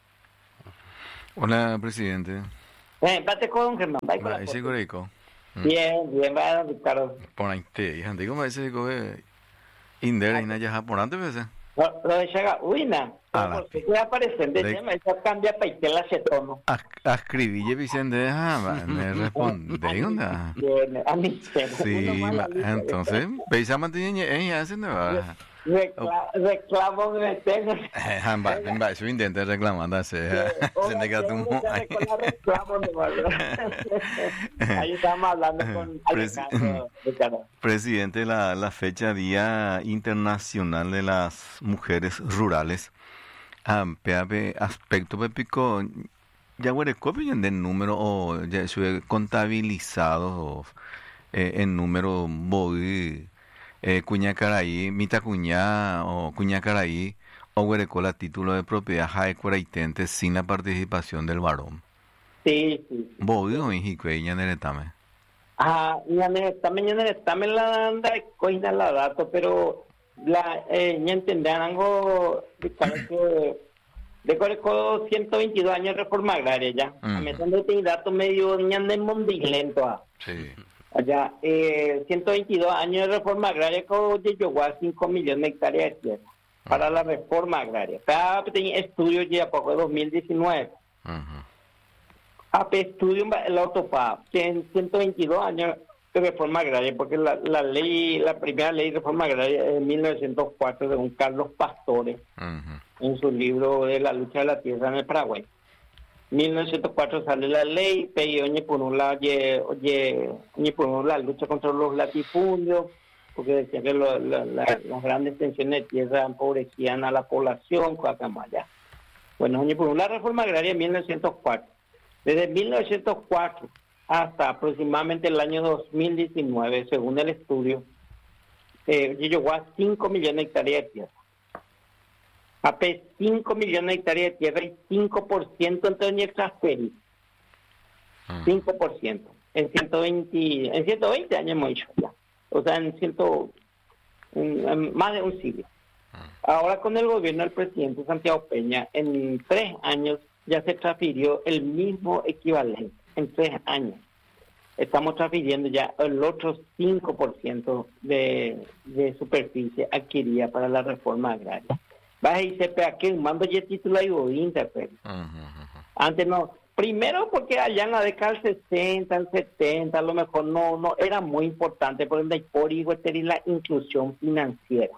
Hola, presidente. Eh, bate con Germán, bye con la Va, ese foto. coreco. Bien, bien, va, Ricardo. Por ahí te, hija, ¿cómo ese coge? Indera y Naya japonante, pues. Lo, lo de Chaga, uy, na. A la Porque puede aparecer de de- tema, eso cambia para que la se tono. Escribí, Vicente, ah, va, me responde, onda. Bien, a mí, Sí, ma- entonces, veis a mantener, ella hace, no va. Recla- reclamo que me tengo. Hamba, hamba, eso intenta reclamar, hace, se nega tu Ahí estamos hablando con Alejandro Ricardo. Presidente, la, la fecha Día Internacional de las Mujeres Rurales, ah, peape aspecto pepico, ya huele copia de número o ya sube contabilizado eh, en número boy eh, cuña caraí, mita cuña o cuña caraí o huerecola título de propiedad jae cuaraitente sin la participación del varón. Sí, sí. Boy o hijicue ya neretame. Ah, ñane, también ñane, también la anda coina la dato, pero la eh, ya entenderán algo Ricardo, que de Coreco ciento veintidós años de reforma agraria ya. Ujú. A mí donde tiene dato medio ñande mondilento ah. Sí. Allá, eh, ciento veintidós años de reforma agraria que llegó a cinco millones de hectáreas de tierra para la reforma agraria. Cada estudio ya poco de dos mil diecinueve. Ujú. A estudio el autopá, en ciento veintidós años de reforma agraria, porque la, la ley, la primera ley de reforma agraria es de mil novecientos cuatro de un Carlos Pastore, Ujú. en su libro de la lucha de la tierra en el Paraguay. mil novecientos cuatro sale la ley, pero oye, por un lado, oye, oye, oye, por un lado, la lucha contra los latifundios, porque decía que lo, la, la, las grandes tensiones de tierra empobrecían a la población, Coacamaya. Bueno, oye, por un lado, la reforma agraria en mil novecientos cuatro. Desde mil novecientos cuatro hasta aproximadamente el año dos mil diecinueve, según el estudio, eh, llegó a cinco millones de hectáreas de tierra. Apenas cinco millones de hectáreas de tierra y cinco por ciento en transferir. cinco por ciento. En ciento veinte, en ciento veinte años hemos hecho ya. O sea, en, ciento, en, en más de un siglo. Ahora con el gobierno del presidente Santiago Peña, en tres años ya se transfirió el mismo equivalente. En tres años. Estamos transfiriendo ya el otro cinco por ciento de, de superficie adquirida para la reforma agraria. Vas y se pega que mando ya título y bodinta, pero antes no. Primero porque allá en la década del sesenta, el setenta, a lo mejor no no era muy importante, por ende por hijo la inclusión financiera.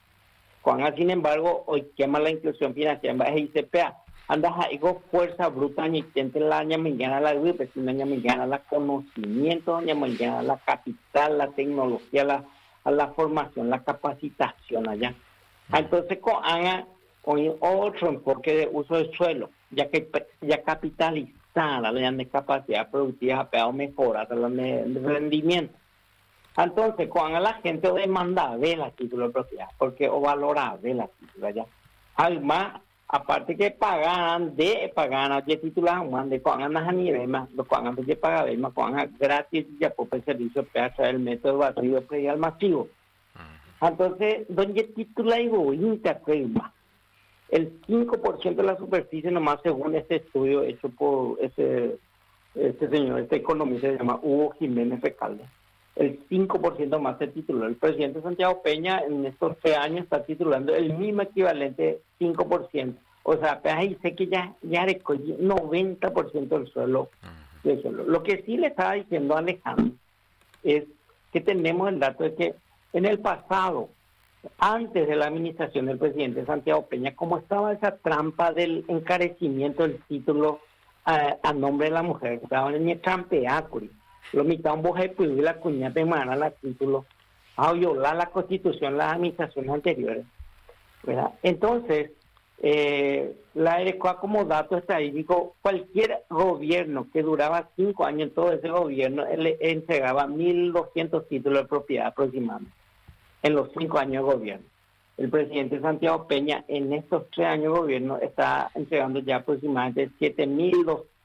Cuando, sin embargo, hoy quema la inclusión financiera, vas y se pega. Andas ahí con fuerza bruta, ni gente la ñamillana, la gripe, sino ñamillana, la conocimiento, ñamillana, la capital, la tecnología, la, la formación, la capacitación allá. Entonces, con Ana, con otro enfoque de uso del suelo, ya que ya capitalizada la capacidad productiva, pero mejorar el rendimiento. Entonces, con la gente demanda de la título de propiedad, porque o valora de la título allá. Además, aparte que pagan de pagan de titular man de cuando a nivel más lo cuando de pagar más cuando gratis ya por el servicio para el método barrido predial masivo. Entonces donde titular y interpreta el cinco por ciento de la superficie nomás según este estudio hecho por ese este señor, este economista se llama Hugo Jiménez Recalde. El cinco por ciento más se tituló. El presidente Santiago Peña en estos tres años está titulando el mismo equivalente cinco por ciento. O sea, pues ahí sé que ya, ya recogió noventa por ciento del suelo, del suelo. Lo que sí le estaba diciendo a Alejandro es que tenemos el dato de que en el pasado, antes de la administración del presidente Santiago Peña, como estaba esa trampa del encarecimiento del título a, a nombre de la mujer, estaban en el trampeácuri. Lo mitad un boje y la cuñada de mana la título a violar la constitución las administraciones anteriores, ¿verdad? Entonces eh, la ERECOA como dato estadístico, cualquier gobierno que duraba cinco años en todo ese gobierno le entregaba mil doscientos títulos de propiedad aproximadamente en los cinco años de gobierno. El presidente Santiago Peña en estos tres años de gobierno está entregando ya aproximadamente siete mil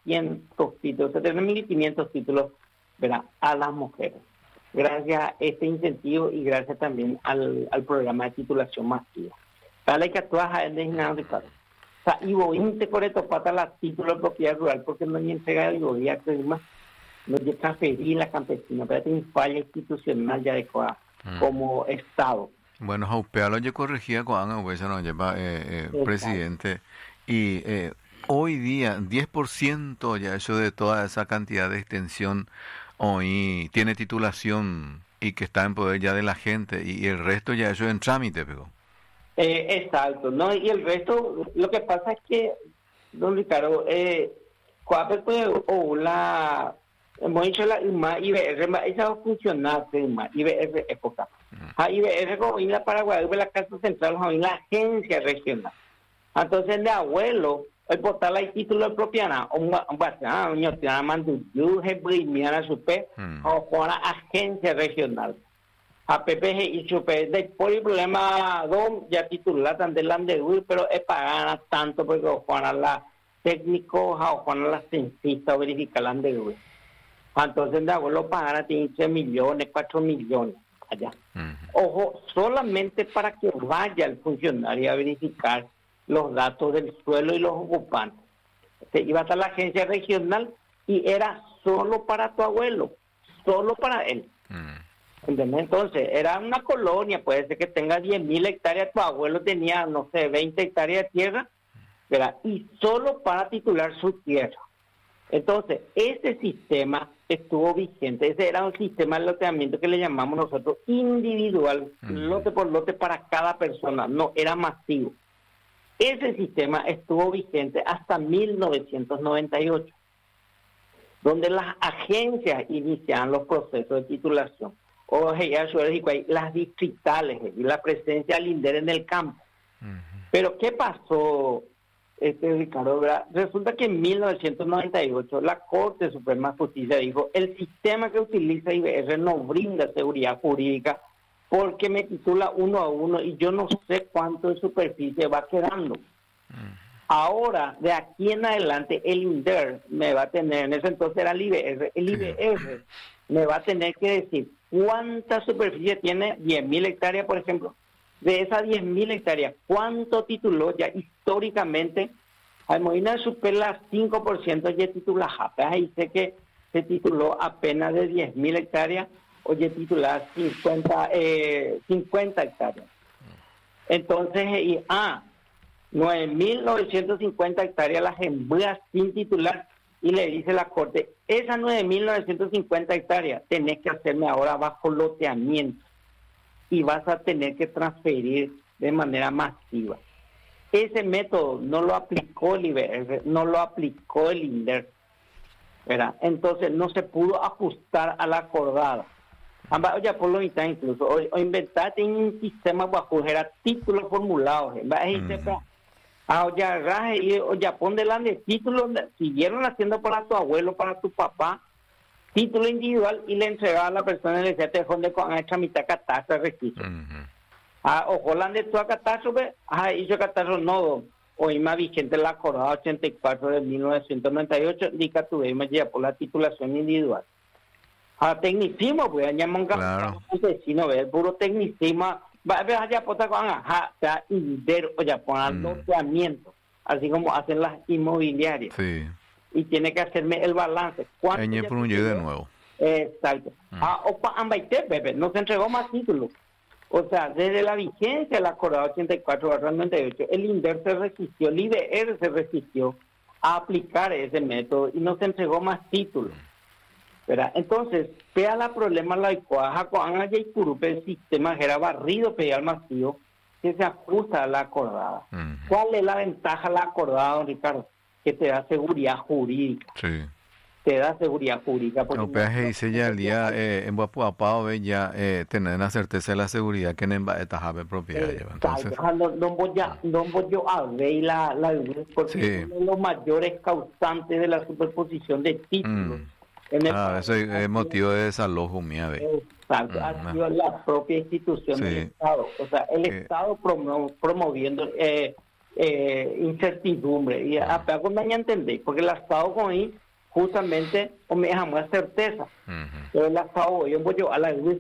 setecientos títulos, setenta mil quinientos títulos, ¿verdad?, a las mujeres. Gracias a este incentivo y gracias también al, al programa de titulación masiva. Para la que actúa en el Ricardo. O sea, y veinte por esto pata la título de propiedad rural porque no hay entrega del gobierno, no hay transferir la campesina, pero hay un falla institucional ya adecuada mm. como Estado. Bueno, Jaupea lo que corregía con Ana Huesa, nos lleva eh, eh, presidente, y eh, hoy día diez por ciento ya eso de toda esa cantidad de extensión hoy tiene titulación y que está en poder ya de la gente, y, y el resto ya eso es en trámite, pero... Eh, exacto, ¿no? Y el resto, lo que pasa es que, don Ricardo, eh, Coapes pues, o la, hemos dicho la I M A, I B R, esa va a funcionar, I B R época. A I B R como en la Paraguay, la Casa Central, en la agencia regional. Entonces, de abuelo, el portal hay título de propiedad, un bastante, un ñotina manduyu, hebrimiana supe, o con la agencia regional. A P P G y supe, después el problema, don, ya titular tan delante de pero es pagar tanto porque Juan la técnico, o Juan la censista, verificar la de entonces, de abuelo pagar tiene tres millones, cuatro millones. Allá. Uh-huh. Ojo, solamente para que vaya el funcionario a verificar los datos del suelo y los ocupantes. Se iba hasta la agencia regional y era solo para tu abuelo, solo para él. Uh-huh. ¿Entendés? Entonces, era una colonia, puede ser que tenga diez mil hectáreas, tu abuelo tenía, no sé, veinte hectáreas de tierra, ¿verdad? Y solo para titular su tierra. Entonces, ese sistema estuvo vigente. Ese era un sistema de loteamiento que le llamamos nosotros individual, uh-huh. lote por lote para cada persona. No, era masivo. Ese sistema estuvo vigente hasta mil novecientos noventa y ocho, donde las agencias iniciaban los procesos de titulación. O las distritales y la presencia del INDER en el campo. Uh-huh. Pero, ¿qué pasó? Este Ricardo, ¿verdad? Resulta que en mil novecientos noventa y ocho la Corte Suprema de Justicia dijo el sistema que utiliza I B R no brinda seguridad jurídica porque me titula uno a uno y yo no sé cuánto de superficie va quedando. Uh-huh. Ahora, de aquí en adelante, el INDER me va a tener, en ese entonces era el I B R, el I B R me va a tener que decir cuánta superficie tiene, diez mil hectáreas, por ejemplo. De esas diez mil hectáreas, ¿cuánto tituló ya históricamente? Al Molina de Supela, cinco por ciento ya titula Jape. Ahí sé que se tituló apenas de diez mil hectáreas, o ya titula cincuenta, eh, cincuenta hectáreas. Entonces, y, ah, nueve mil novecientos cincuenta hectáreas las envías sin titular, y le dice la Corte, esas nueve mil novecientos cincuenta hectáreas tenés que hacerme ahora bajo loteamiento. Y vas a tener que transferir de manera masiva. Ese método no lo aplicó el I B R, no lo aplicó el INDER, ¿verdad? Entonces no se pudo ajustar a la acordada. Oye, por lo mitad incluso, o, o inventaste un sistema para coger a títulos formulados. Oye, oye, pon delante títulos, siguieron haciendo para tu abuelo, para tu papá, título individual y le entregaba a la persona y le decía, te fonde con esta mitad catástrofe registro. Uh-huh. Ah, ojo, la de tu catástrofe, ah, hizo catástrofe no, hoy más vigente la acordada ochenta y cuatro de mil novecientos noventa y ocho, indica tu vez ya por la titulación individual. Ah, tecnicismo, pues, llamamos un claro. campesino, ve, puro tecnicismo, va a ver allá por con ajá, o sea, indero, o ya poner loteamiento, así como hacen las inmobiliarias. Sí. Y tiene que hacerme el balance. Eñe por un de nuevo. Exacto. Mm. Ah, opa, ambaite, bebé, no se entregó más títulos. O sea, desde la vigencia de la acordada ochenta y cuatro barra noventa y ocho, el INDER se resistió, el I B R se resistió a aplicar ese método y no se entregó más títulos. ¿Verdad? Entonces, vea la problema la icuaja con y curupe el sistema era barrido pedal masivo que se ajusta a la acordada. Mm. ¿Cuál es la ventaja de la acordada, don Ricardo? Que te da seguridad jurídica. Sí. Te da seguridad jurídica. No, peaje dice ya el día eh, en Guapuapao ve ya eh, tener la certeza de la seguridad que en Baetajabe propiedad lleva. Entonces, no, no voy a, no voy a ver la, la porque sí. Es uno de los mayores causantes de la superposición de títulos. Mm. En el ah, eso es motivo de desalojo, mía ve. Exacto, mm, ha sido la propia institución sí. del Estado. O sea, el eh. Estado promo, promoviendo... Eh, eh, incertidumbre. Y a con me entendí, porque el Estado con ahí justamente o me dejamos certeza. Uh-huh. Pero el Estado hoy en Boyo a la luz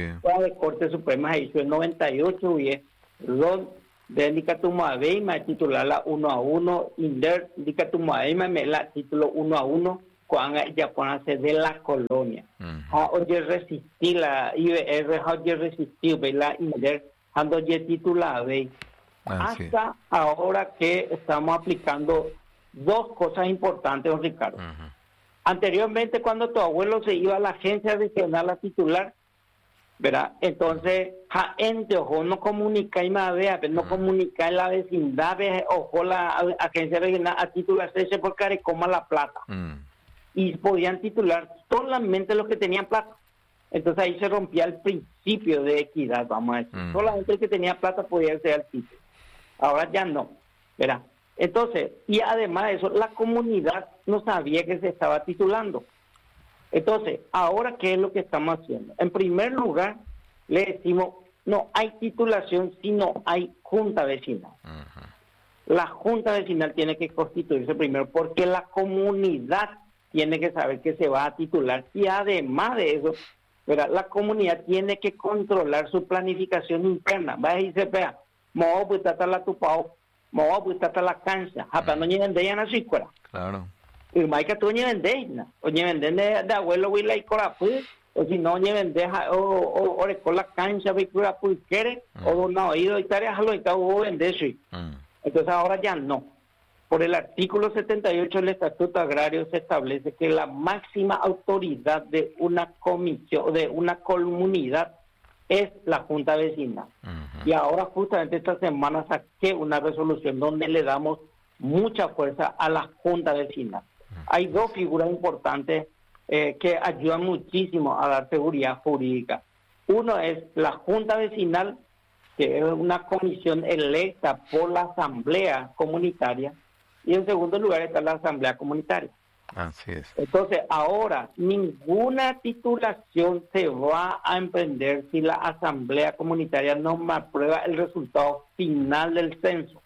de Corte Suprema se hizo en noventa y ocho y es Ron de Nicatumabe me titular la uno a uno Inder Nicatumabe me la título uno a uno cuando ya ponerse de la colonia. Uh-huh. Oye resistí la I B R, oye resistí la Inder cuando ya titulabe ah, hasta sí. Ahora que estamos aplicando dos cosas importantes, don Ricardo. Uh-huh. Anteriormente, cuando tu abuelo se iba a la agencia regional a titular, ¿verdad? Entonces, ja, ente, ojo, no comunica y más vea, no uh-huh. comunica en la vecindad, ojo, la agencia regional a titularse por Carecoma La Plata. Uh-huh. Y podían titular solamente los que tenían plata. Entonces ahí se rompía el principio de equidad, vamos a decir. Uh-huh. Solamente el que tenía plata podía ser el título. Ahora ya no, ¿verdad? Entonces, y además de eso, la comunidad no sabía que se estaba titulando. Entonces, ahora, ¿qué es lo que estamos haciendo? En primer lugar, le decimos, no hay titulación si no hay junta vecinal. Uh-huh. La junta vecinal tiene que constituirse primero porque la comunidad tiene que saber que se va a titular. Y además de eso, ¿verdad? La comunidad tiene que controlar su planificación interna. Va a decirse, vea, me voy a buscar la tupao, me voy a buscar la cancha, hasta no lleven de ella en la escuela. Claro. Y más que tú lleven de ella, o lleven de, de abuelo, huila y corapú, o si no lleven de, o, o, o, con la cancha, vi corapú, quiere, o no, oído y tareas, lo y tal, o vender eso. Entonces ahora ya no. Por el artículo setenta y ocho del Estatuto Agrario se establece que la máxima autoridad de una comisión, de una comunidad, es la Junta Vecinal. Uh-huh. Y ahora justamente esta semana saqué una resolución donde le damos mucha fuerza a la Junta Vecinal. Uh-huh. Hay dos figuras importantes eh, que ayudan muchísimo a dar seguridad jurídica. Uno es la Junta Vecinal, que es una comisión electa por la Asamblea Comunitaria, y en segundo lugar está la Asamblea Comunitaria. Así es. Entonces, ahora, ninguna titulación se va a emprender si la Asamblea Comunitaria no me aprueba el resultado final del censo.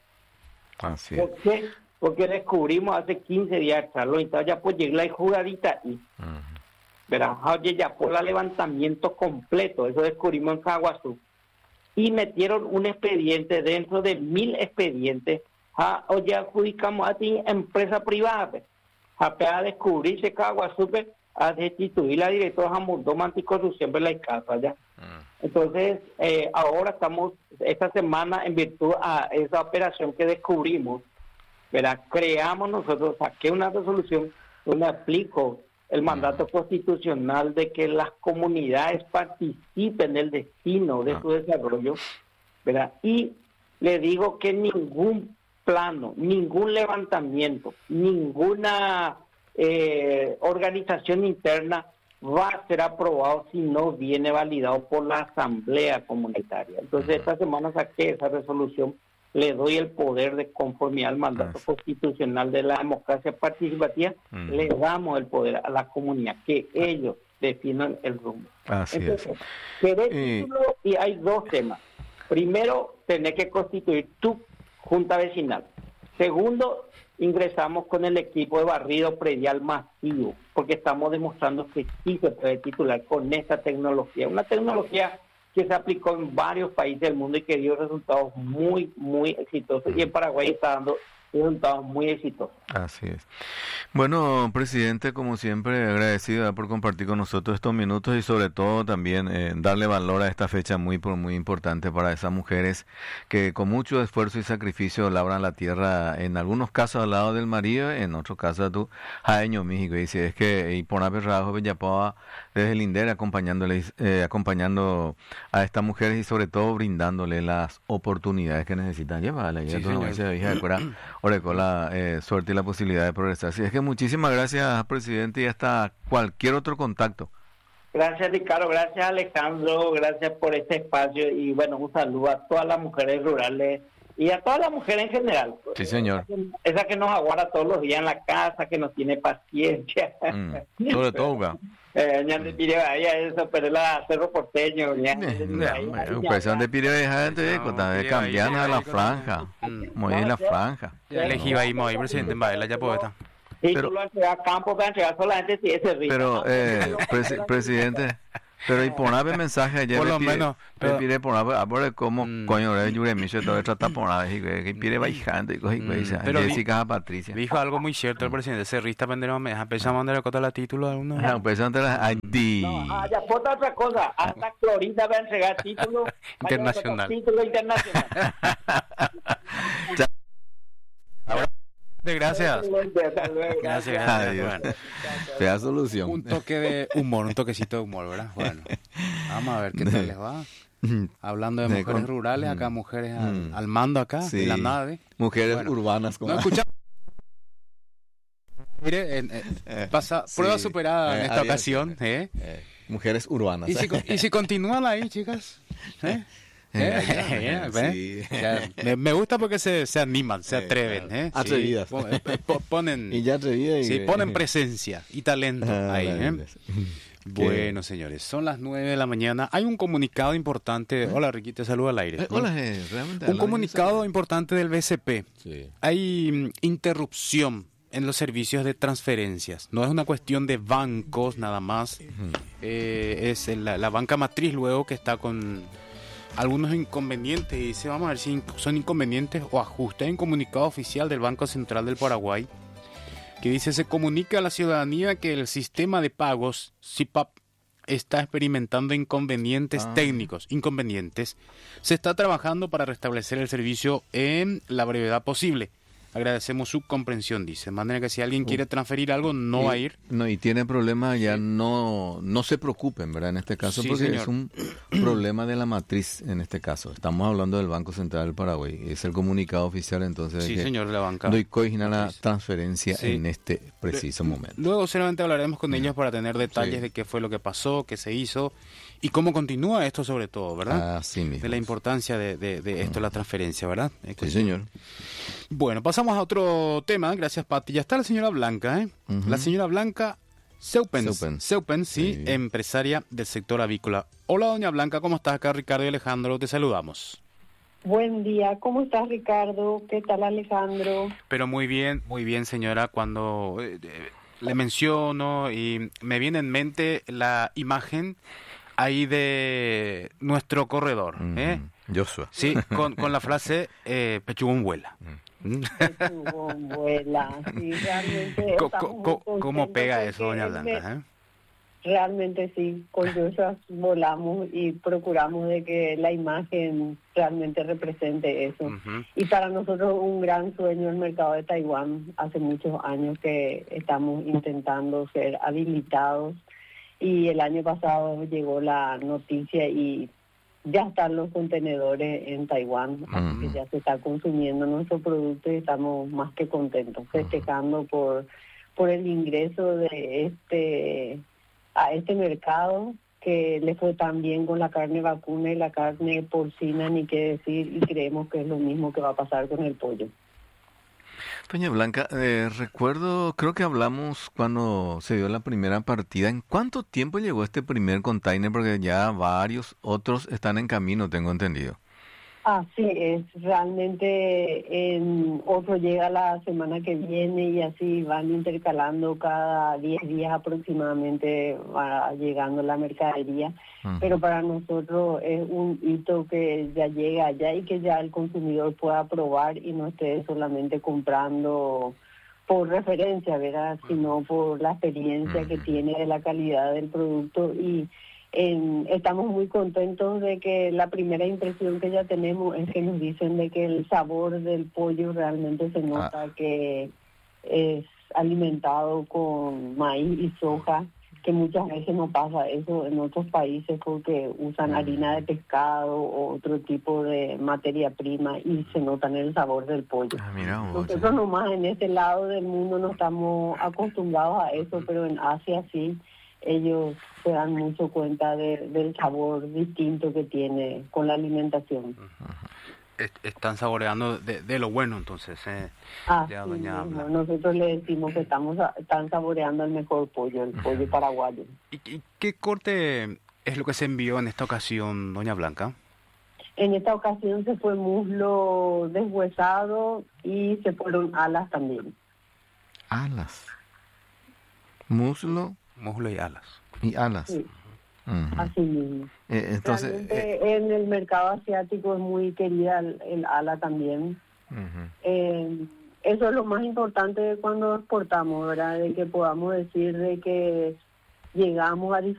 Así ¿Por es. qué? Porque descubrimos hace quince días, Carlos, entonces ya pues llegó la jugadita ahí. Uh-huh. Verá, oye, ya por el levantamiento completo, eso descubrimos en Caguazú. Y metieron un expediente dentro de mil expedientes. Ah, oye, adjudicamos a ti empresa privada. A descubrirse Caguazú, a destituir la directora Jamundoma Anticorrupción de la ICASA ya. Uh. Entonces, eh, ahora estamos, esta semana, en virtud a esa operación que descubrimos, ¿verdad? Creamos nosotros, saqué una resolución donde aplico el mandato uh. constitucional de que las comunidades participen en el destino de uh. su desarrollo, ¿verdad? Y le digo que ningún plano, ningún levantamiento, ninguna eh, organización interna va a ser aprobado si no viene validado por la Asamblea Comunitaria. Entonces, uh-huh. esta semana saqué esa resolución, le doy el poder de conformidad al mandato uh-huh. constitucional de la democracia participativa, uh-huh. le damos el poder a la comunidad, que uh-huh. ellos definan el rumbo. Así Entonces, es. quedé título y hay dos temas. Primero, tener que constituir tu Junta Vecinal. Segundo, ingresamos con el equipo de barrido predial masivo, porque estamos demostrando que sí se puede titular con esta tecnología. Una tecnología que se aplicó en varios países del mundo y que dio resultados muy, muy exitosos. Y en Paraguay está dando resultados muy exitosos. Así es. Bueno, presidente, como siempre, agradecido por compartir con nosotros estos minutos y sobre todo también eh, darle valor a esta fecha muy muy importante para esas mujeres que con mucho esfuerzo y sacrificio labran la tierra, en algunos casos al lado del marido, en otros casos tú, Jaeño, México, y si es que y por Rajo Bellapoa desde el INDER acompañándole, eh, acompañando a estas mujeres y sobre todo brindándole las oportunidades que necesitan llevarla. Sí, Orecola, eh, suerte y la posibilidad de progresar. Así es que muchísimas gracias, presidente, y hasta cualquier otro contacto. Gracias, Ricardo, gracias, Alejandro, gracias por este espacio y bueno, un saludo a todas las mujeres rurales y a todas las mujeres en general. Sí, señor. Esa que nos aguarda todos los días en la casa, que nos tiene paciencia. Mm. Sobre todo, ¿verdad? Eh, ya te pide ahí a eso, pero la Cerro Porteño, ya. Impresión de pide dejar de cambiar a la franja. Muy en la franja. Ya elegí ahí, muy presidente, Baela, ya poeta. Y Pero- tú lo entregas a campo, para entregar solamente si ese ritmo. Pero, eh, presi- presidente, pero y ponerme mensaje ayer Por me lo pide, menos, me pero- pide poner ahora cómo Mm. coño de Yure Micho todo esto está poner y que pide bajando y coge Mm, dice pero di- Jessica a Patricia. Dijo algo muy cierto el presidente, ese rista pendejo me deja pensar mandar a la título a uno. Ah, pues antes la I D. No, ah, ya aporta otra cosa. Hasta Florida va a entregar título Internacional. Título internacional. Gracias. Gracias, gracias. Adiós. Bueno, Te da solución. un toque de humor, un toquecito de humor, ¿verdad? Bueno, vamos a ver qué tal les va. Hablando de De mujeres con- rurales, acá Mm. mujeres al, Mm. al mando acá, Sí. en la nave. Mujeres Bueno. urbanas como No escuchamos. Mire, en- en- Eh, pasa, sí. prueba superada en Eh, esta adiós. ocasión. ¿eh? Eh, mujeres urbanas. ¿Y, si, co- y si continúan ahí, chicas. ¿Eh? Eh, ¿Eh? ¿Ve? sí. O sea, me, me gusta porque se, se animan, se Eh, atreven. claro. ¿eh? Sí, Atrevidas. po- eh, po- ponen, Y ya atrevida y sí, ponen presencia y talento Ah, ahí. ¿eh? maravillas. Bueno, señores, son las nueve de la mañana. Hay un comunicado importante. Hola, Ricky, te saludo al aire. Eh, hola, eh, realmente. Un comunicado importante del B C P. Sí. Hay mm, interrupción en los servicios de transferencias. No es una cuestión de bancos nada más. Eh, es la, la banca matriz luego que está con algunos inconvenientes. Y dice, vamos a ver si inc- son inconvenientes o ajustes. Hay un comunicado oficial del Banco Central del Paraguay que dice, se comunica a la ciudadanía que el sistema de pagos C I P A P está experimentando inconvenientes Ah. técnicos, inconvenientes. Se está trabajando para restablecer el servicio en la brevedad posible. Agradecemos su comprensión, dice. De manera que si alguien quiere transferir algo, no Y- va a ir. No, y tiene problema, ya no no se preocupen, ¿verdad? En este caso, Sí, porque señor. es un problema de la matriz, en este caso. Estamos hablando del Banco Central del Paraguay. Es el comunicado oficial, entonces, de Sí, que señor, la banca. doy coigna la matriz. transferencia Sí. en este preciso momento. Luego solamente hablaremos con ellos para tener detalles Sí. de qué fue lo que pasó, qué se hizo y cómo continúa esto sobre todo, ¿verdad? Así mismo. De la importancia de, de- de esto, la transferencia, ¿verdad? Es que- Sí, señor. Bueno, pasamos a otro tema. Gracias, Pati. Ya está la señora Blanca, ¿eh? Ujú. La señora Blanca Seupens. Seupens. Seupens, sí, Sí. empresaria del sector avícola. Hola, doña Blanca, ¿cómo estás? Acá Ricardo y Alejandro, te saludamos. Buen día, ¿cómo estás, Ricardo? ¿Qué tal, Alejandro? Pero muy bien, muy bien, señora. Cuando eh, eh, le menciono y me viene en mente la imagen ahí de nuestro corredor, ¿eh? Ujú. Joshua. Sí, con, con la frase eh, pechugón vuela. Estuvo vuela, sí, realmente Co- estamos co- muy co- ¿Cómo contentos pega eso, porque doña él me- Blanca? ¿eh? Realmente sí, con Joshua volamos y procuramos de que la imagen realmente represente eso. Ujú. Y para nosotros un gran sueño el mercado de Taiwán. Hace muchos años que estamos intentando ser habilitados y el año pasado llegó la noticia y ya están los contenedores en Taiwán, así que Ujú. ya se está consumiendo nuestro producto y estamos más que contentos, festejando por por el ingreso de este a este mercado que le fue tan bien con la carne vacuna y la carne porcina, ni qué decir, y creemos que es lo mismo que va a pasar con el pollo. Doña Blanca, eh, recuerdo, creo que hablamos cuando se dio la primera partida. ¿En cuánto tiempo llegó este primer container? Porque ya varios otros están en camino, tengo entendido. Así es, realmente en otro llega la semana que viene y así van intercalando cada diez días aproximadamente, va llegando la mercadería. Ujú. Pero para nosotros es un hito que ya llega allá y que ya el consumidor pueda probar y no esté solamente comprando por referencia, ¿verdad? Sino por la experiencia que tiene de la calidad del producto y en- estamos muy contentos de que la primera impresión que ya tenemos es que nos dicen de que el sabor del pollo realmente se nota que es alimentado con maíz y soja, que muchas veces no pasa eso en otros países porque usan harina de pescado o otro tipo de materia prima y se nota en el sabor del pollo. Ah, mira vos, Nosotros nomás en este lado del mundo no estamos acostumbrados a eso, pero en Asia sí, ellos se dan mucho cuenta de- del sabor distinto que tiene con la alimentación. est- están saboreando de, de lo bueno, entonces, eh, Ah, ya, sí, doña mismo. Blanca. Nosotros le decimos que estamos a- están saboreando el mejor pollo, el pollo paraguayo. ¿Y, y qué corte es lo que se envió en esta ocasión, doña Blanca? En esta ocasión se fue muslo deshuesado y se fueron alas también. Alas. Muslo Muslo y alas. y alas. Sí, Ujú. así mismo. Eh, entonces, Realmente eh, en el mercado asiático es muy querida el, el ala también. ujú. Eh, eso es lo más importante cuando exportamos, ¿verdad? De que podamos decir de que llegamos a